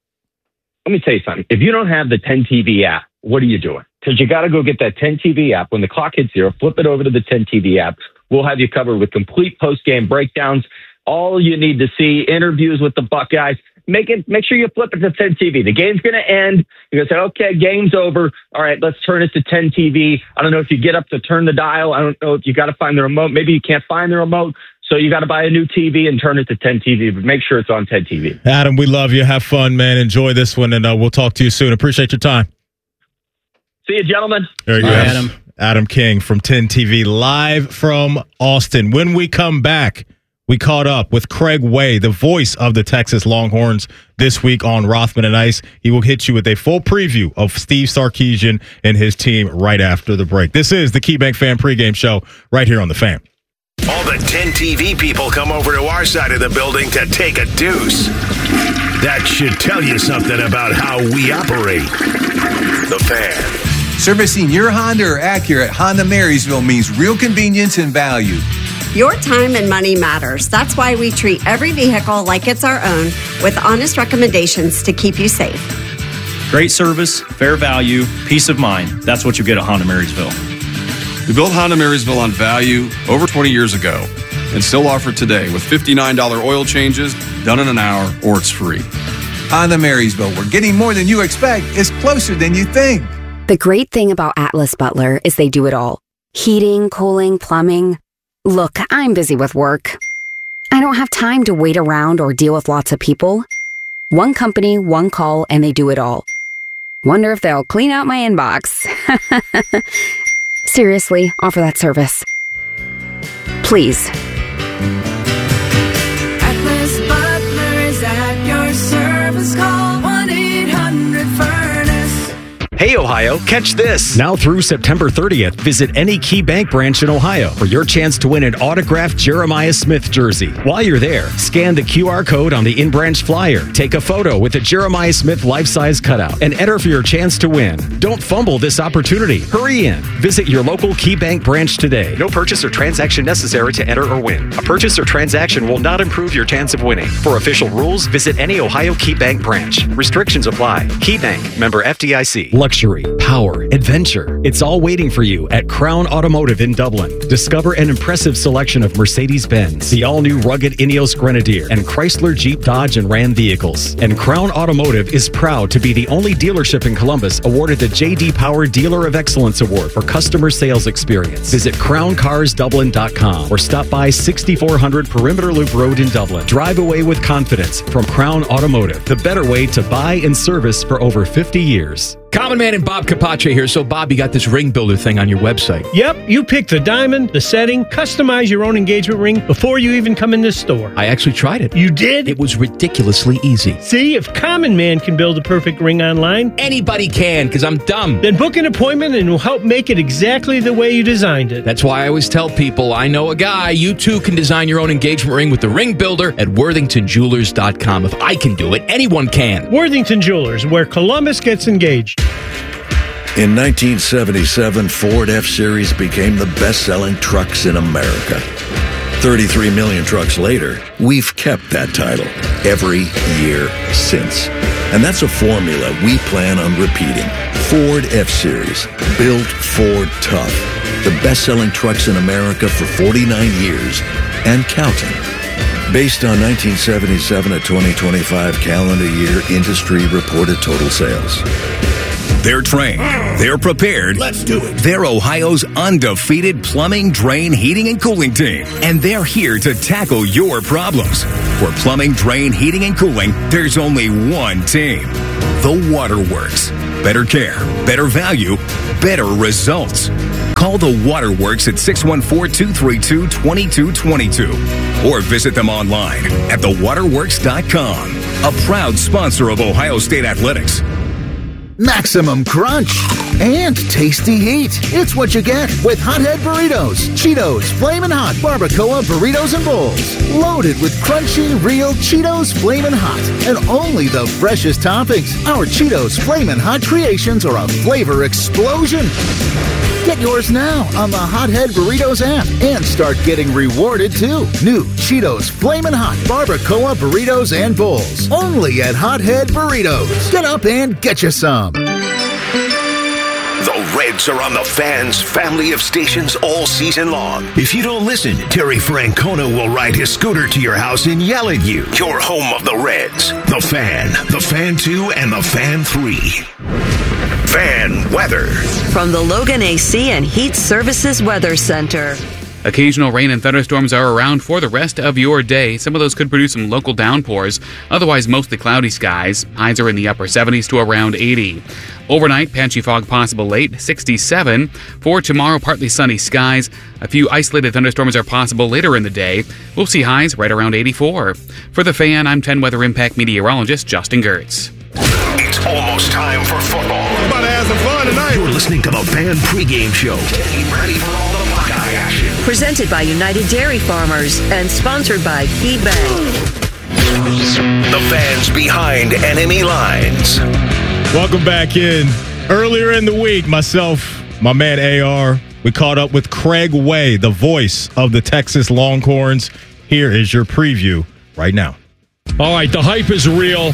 Speaker 1: Let me tell you something. If you don't have the ten T V app, what are you doing? Because you got to go get that ten T V app. When the clock hits zero, flip it over to the ten T V app. We'll have you covered with complete post-game breakdowns, all you need to see, interviews with the Buckeyes. Make it. Make sure you flip it to ten T V. The game's going to end. You're going to say, okay, game's over. All right, let's turn it to ten T V. I don't know if you get up to turn the dial. I don't know if you got to find the remote. Maybe you can't find the remote. So you got to buy a new T V and turn it to ten T V, but make sure it's on ten T V.
Speaker 5: Adam, we love you. Have fun, man. Enjoy this one, and uh, we'll talk to you soon. Appreciate your time.
Speaker 1: See you, gentlemen.
Speaker 5: There you go,
Speaker 9: Bye, Adam.
Speaker 5: Adam King from ten T V, live from Austin. When we come back, we caught up with Craig Way, the voice of the Texas Longhorns, this week on Rothman and Ice. He will hit you with a full preview of Steve Sarkisian and his team right after the break. This is the KeyBank Fan Pregame Show right here on The Fan.
Speaker 2: All the ten T V people come over to our side of the building to take a deuce. That should tell you something about how we operate. The Fan.
Speaker 6: Servicing your Honda or Acura at Honda Marysville means real convenience and value.
Speaker 22: Your time and money matters. That's why we treat every vehicle like it's our own with honest recommendations to keep you safe.
Speaker 23: Great service, fair value, peace of mind. That's what you get at Honda Marysville.
Speaker 24: We built Honda Marysville on value over twenty years ago and still offer today with fifty-nine dollars oil changes done in an hour or it's free.
Speaker 6: Honda Marysville, where getting more than you expect is closer than you think.
Speaker 25: The great thing about Atlas Butler is they do it all. Heating, cooling, plumbing. Look, I'm busy with work. I don't have time to wait around or deal with lots of people. One company, one call, and they do it all. Wonder if they'll clean out my inbox. Seriously, offer that service. Please.
Speaker 26: Atlas Butler is at your service. Call one eight hundred furnace.
Speaker 11: Hey, Ohio, catch this. Now through September thirtieth, visit any Key Bank branch in Ohio for your chance to win an autographed Jeremiah Smith jersey. While you're there, scan the Q R code on the in-branch flyer, take a photo with a Jeremiah Smith life-size cutout, and enter for your chance to win. Don't fumble this opportunity. Hurry in. Visit your local Key Bank branch today. No purchase or transaction necessary to enter or win. A purchase or transaction will not improve your chance of winning. For official rules, visit any Ohio Key Bank branch. Restrictions apply. Key Bank, member F D I C. Luxury, power, adventure. It's all waiting for you at Crown Automotive in Dublin. Discover an impressive selection of Mercedes-Benz, the all-new rugged Ineos Grenadier, and Chrysler, Jeep, Dodge, and Ram vehicles. And Crown Automotive is proud to be the only dealership in Columbus awarded the J D Power Dealer of Excellence Award for customer sales experience. Visit crown cars dublin dot com or stop by sixty-four hundred Perimeter Loop Road in Dublin. Drive away with confidence from Crown Automotive, the better way to buy and service for over fifty years.
Speaker 7: Common Man and Bob Capace here. So, Bob, you got this ring builder thing on your website.
Speaker 13: Yep, you pick the diamond, the setting, customize your own engagement ring before you even come in this store.
Speaker 7: I actually tried it.
Speaker 13: You did?
Speaker 7: It was ridiculously easy.
Speaker 13: See, if Common Man can build a perfect ring online,
Speaker 7: anybody can, because I'm dumb.
Speaker 13: Then book an appointment and we'll help make it exactly the way you designed it.
Speaker 7: That's why I always tell people, I know a guy. You too can design your own engagement ring with the ring builder at worthington jewelers dot com. If I can do it, anyone can.
Speaker 13: Worthington Jewelers, where Columbus gets engaged.
Speaker 10: In nineteen seventy-seven, Ford F-Series became the best-selling trucks in America. thirty-three million trucks later, we've kept that title every year since. And that's a formula we plan on repeating. Ford F-Series, built Ford tough. The best-selling trucks in America for forty-nine years and counting. Based on nineteen seventy-seven to twenty twenty-five calendar year industry reported total sales.
Speaker 2: They're trained. They're prepared. Let's do it. They're Ohio's undefeated plumbing, drain, heating, and cooling team. And they're here to tackle your problems. For plumbing, drain, heating, and cooling, there's only one team. The Waterworks. Better care, better value, better results. Call the Waterworks at six one four, two three two, two two two two or visit them online at the waterworks dot com. A proud sponsor of Ohio State Athletics.
Speaker 14: Maximum crunch and tasty heat. It's what you get with Hothead Burritos. Cheetos, Flamin' Hot, Barbacoa Burritos and Bowls. Loaded with crunchy, real Cheetos Flamin' Hot. And only the freshest toppings. Our Cheetos Flamin' Hot creations are a flavor explosion. Get yours now on the Hothead Burritos app and start getting rewarded too. New Cheetos Flamin' Hot Barbacoa Burritos and Bowls. Only at Hothead Burritos. Get up and get you some.
Speaker 2: The Reds are on the Fan's family of stations all season long. If you don't listen, Terry Francona will ride his scooter to your house and yell at you. Your home of the Reds. The Fan, the Fan two, and the Fan three. Fan weather.
Speaker 3: From the Logan A C and Heat Services Weather Center.
Speaker 15: Occasional rain and thunderstorms are around for the rest of your day. Some of those could produce some local downpours. Otherwise, mostly cloudy skies. Highs are in the upper seventies to around eighty. Overnight, patchy fog possible late, sixty-seven. For tomorrow, partly sunny skies. A few isolated thunderstorms are possible later in the day. We'll see highs right around eighty-four. For the Fan, I'm ten Weather Impact meteorologist Justin Gertz.
Speaker 2: It's almost time for football. We're about to have some fun tonight. You're listening to the Fan pregame show. Getting ready for all the Buckeye action.
Speaker 3: Presented by United Dairy Farmers and sponsored by KeyBank.
Speaker 2: The Fans behind enemy lines.
Speaker 5: Welcome back in. Earlier in the week, myself, my man A R, we caught up with Craig Way, the voice of the Texas Longhorns. Here is your preview right now.
Speaker 20: All right, the hype is real.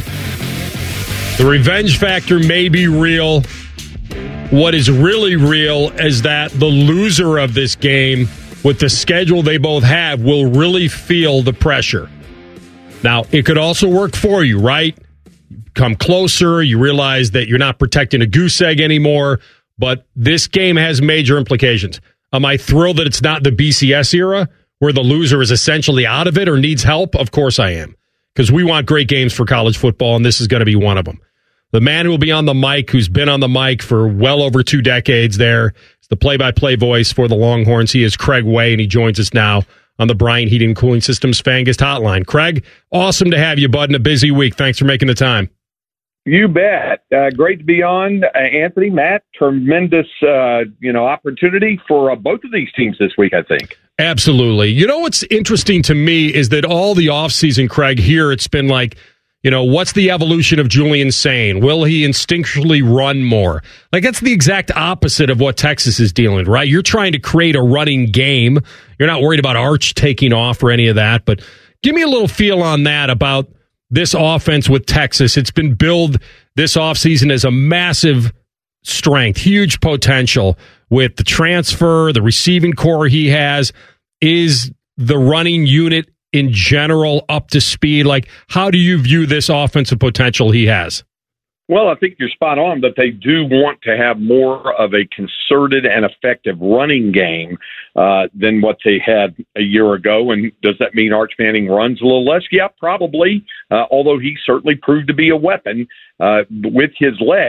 Speaker 20: The revenge factor may be real. What is really real is that the loser of this game, with the schedule they both have, will really feel the pressure. Now, it could also work for you, right? Come closer, you realize that you're not protecting a goose egg anymore, but this game has major implications. Am I thrilled that it's not the B C S era, where the loser is essentially out of it or needs help? Of course I am, because we want great games for college football, and this is going to be one of them. The man who will be on the mic, who's been on the mic for well over two decades there, is the play-by-play voice for the Longhorns. He is Craig Way, and he joins us now on the Bryant Heating and Cooling Systems Fangast Hotline. Craig, awesome to have you, bud, in a busy week. Thanks for making the time.
Speaker 16: You bet. Uh, great to be on, uh, Anthony, Matt. Tremendous, uh, you know, opportunity for uh, both of these teams this week, I think.
Speaker 20: Absolutely. You know what's interesting to me is that all the offseason, Craig, here it's been like, you know, what's the evolution of Julian Sain? Will he instinctually run more? Like, that's the exact opposite of what Texas is dealing with, right? You're trying to create a running game. You're not worried about Arch taking off or any of that. But give me a little feel on that about this offense with Texas. It's been billed this offseason as a massive strength, huge potential with the transfer, the receiving core he has. Is the running unit in general up to speed? Like, how do you view this offensive potential he has?
Speaker 16: Well, I think you're spot on that they do want to have more of a concerted and effective running game uh, than what they had a year ago. And does that mean Arch Manning runs a little less? Yeah, probably, uh, although he certainly proved to be a weapon uh, with his legs.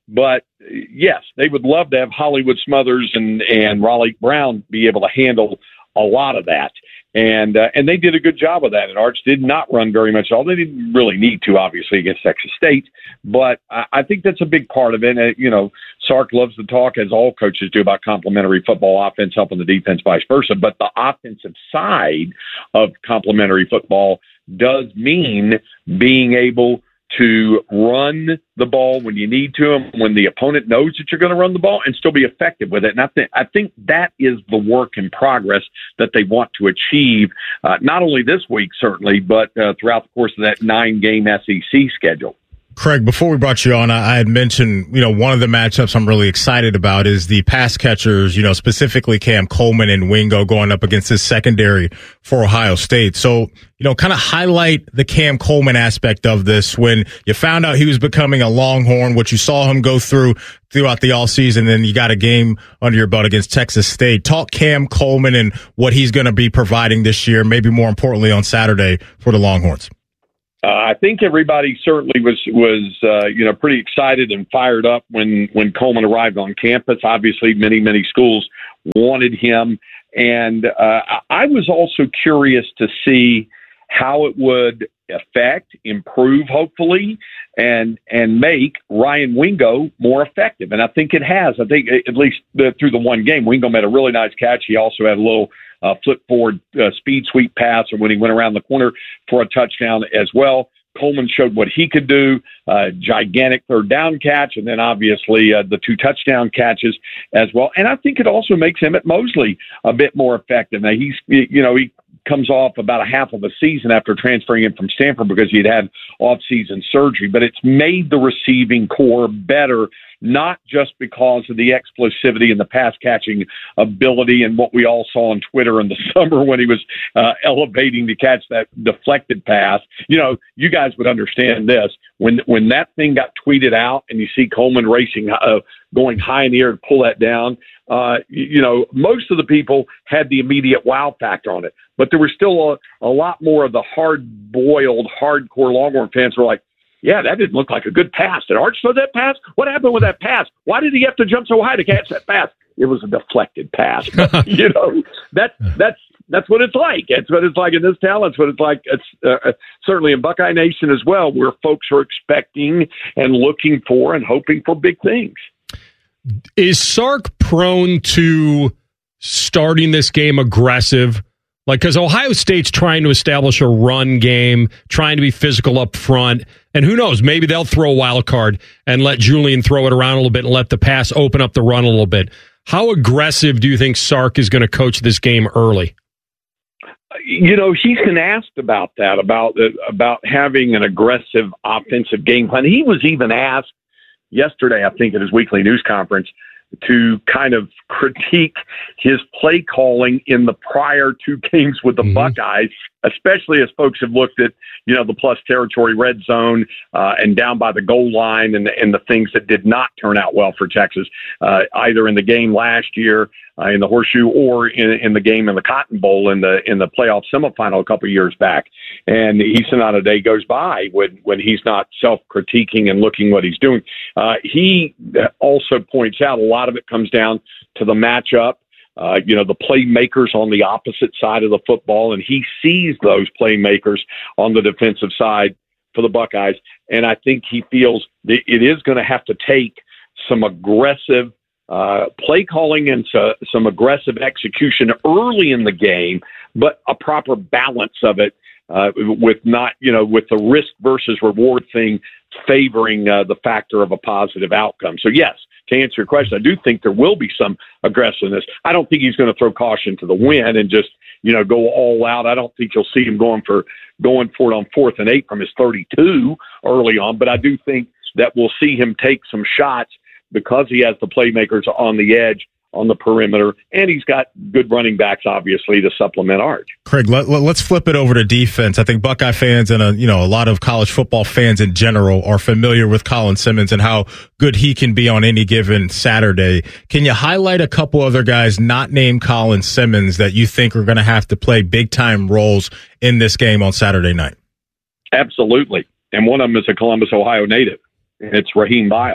Speaker 16: But yes, they would love to have Hollywood Smothers and, and Raleigh Brown be able to handle a lot of that. And uh, and they did a good job of that. And Arch did not run very much at all. They didn't really need to, obviously, against Texas State. But I, I think that's a big part of it. And, you know, Sark loves to talk, as all coaches do, about complementary football, offense helping the defense, vice versa. But the offensive side of complementary football does mean being able to run the ball when you need to, and when the opponent knows that you're going to run the ball, and still be effective with it. And I think I think that is the work in progress that they want to achieve, uh, not only this week certainly, but uh, throughout the course of that nine-game S E C schedule.
Speaker 5: Craig, before we brought you on, I, I had mentioned, you know, one of the matchups I'm really excited about is the pass catchers, you know, specifically Cam Coleman and Wingo going up against this secondary for Ohio State. So, you know, kind of highlight the Cam Coleman aspect of this. When you found out he was becoming a Longhorn, what you saw him go through throughout the all season, then you got a game under your belt against Texas State. Talk Cam Coleman and what he's going to be providing this year, maybe more importantly on Saturday for the Longhorns.
Speaker 16: Uh, I think everybody certainly was was uh, you know pretty excited and fired up when when Coleman arrived on campus. Obviously, many many schools wanted him, and uh, I was also curious to see how it would affect, improve, hopefully, and and make Ryan Wingo more effective. And I think it has. I think at least the, through the one game, Wingo made a really nice catch. He also had a little Uh, flip forward uh, speed sweep pass, or when he went around the corner for a touchdown as well. Coleman showed what he could do, uh, gigantic third down catch, and then obviously uh, the two touchdown catches as well. And I think it also makes Emmett Mosley a bit more effective. Now, he's, you know, he comes off about a half of a season after transferring in from Stanford because he'd had off-season surgery, but it's made the receiving core better, not just because of the explosivity and the pass-catching ability and what we all saw on Twitter in the summer when he was uh, elevating to catch that deflected pass. You know, you guys would understand this. When when that thing got tweeted out and you see Coleman racing, uh, going high in the air to pull that down, uh, you, you know, most of the people had the immediate wow factor on it. But there was still a, a lot more of the hard-boiled, hardcore Longhorn fans who were like, yeah, that didn't look like a good pass. Did Arch throw that pass? What happened with that pass? Why did he have to jump so high to catch that pass? It was a deflected pass. you know, that, that's that's what it's like. It's what it's like in this town. It's what it's like. It's uh, certainly in Buckeye Nation as well, where folks are expecting and looking for and hoping for big things.
Speaker 20: Is Sark prone to starting this game aggressive? Like, because Ohio State's trying to establish a run game, trying to be physical up front. And who knows, maybe they'll throw a wild card and let Julian throw it around a little bit and let the pass open up the run a little bit. How aggressive do you think Sark is going to coach this game early?
Speaker 16: You know, he's been asked about that, about about having an aggressive offensive game plan. He was even asked yesterday, I think, at his weekly news conference, to kind of critique his play calling in the prior two games with the mm-hmm. Buckeyes, especially as folks have looked at, you know, the plus territory red zone uh, and down by the goal line and, and the things that did not turn out well for Texas, uh, either in the game last year uh, in the Horseshoe or in, in the game in the Cotton Bowl in the in the playoff semifinal a couple of years back. And he's not a day goes by when, when he's not self-critiquing and looking what he's doing. Uh, he also points out a lot of it comes down to the matchup. Uh, you know, the playmakers on the opposite side of the football, and he sees those playmakers on the defensive side for the Buckeyes. And I think he feels that it is going to have to take some aggressive uh, play calling and so, some aggressive execution early in the game, but a proper balance of it uh, with not, you know, with the risk versus reward thing favoring uh, the factor of a positive outcome. So, yes, to answer your question, I do think there will be some aggressiveness. I don't think he's going to throw caution to the wind and just, you know, go all out. I don't think you'll see him going for going for it on fourth and eight from his thirty-two early on. But I do think that we'll see him take some shots because he has the playmakers on the edge, on the perimeter, and he's got good running backs, obviously, to supplement Arch.
Speaker 5: Craig, let, let's flip it over to defense. I think Buckeye fans and a, you know a lot of college football fans in general are familiar with Colin Simmons and how good he can be on any given Saturday. Can you highlight a couple other guys not named Colin Simmons that you think are going to have to play big-time roles in this game on Saturday night?
Speaker 16: Absolutely. And one of them is a Columbus, Ohio native. It's Raheem Biles.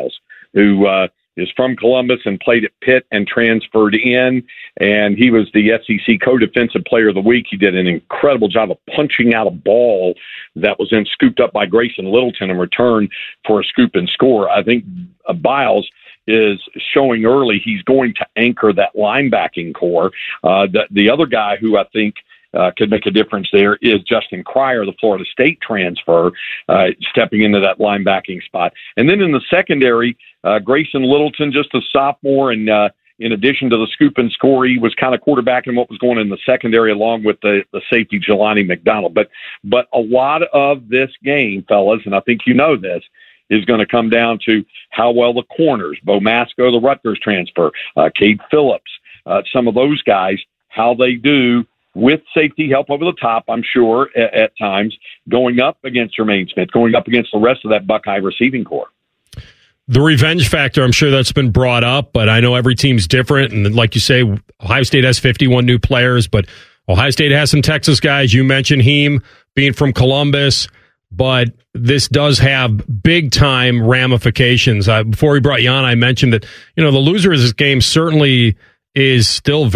Speaker 16: who uh, is from Columbus and played at Pitt and transferred in. And he was the S E C co-defensive player of the week. He did an incredible job of punching out a ball that was then scooped up by Grayson Littleton in return for a scoop and score. I think uh, Biles is showing early he's going to anchor that linebacking core. Uh, the, the other guy who I think uh, could make a difference there is Justin Cryer, the Florida State transfer, uh, stepping into that linebacking spot. And then in the secondary, uh, Grayson Littleton, just a sophomore, and uh, in addition to the scoop and score, he was kind of quarterbacking what was going on in the secondary along with the, the safety Jelani McDonald. But, but a lot of this game, fellas, and I think you know this, is going to come down to how well the corners, Bo Masco, the Rutgers transfer, uh, Cade Phillips, uh, some of those guys, how they do with safety help over the top, I'm sure, at, at times, going up against Jermaine Smith, going up against the rest of that Buckeye receiving corps.
Speaker 20: The revenge factor, I'm sure that's been brought up, but I know every team's different. And like you say, Ohio State has fifty-one new players, but Ohio State has some Texas guys. You mentioned Heem being from Columbus, but this does have big-time ramifications. Uh, before we brought you on, I mentioned that, you know, the loser of this game certainly is still very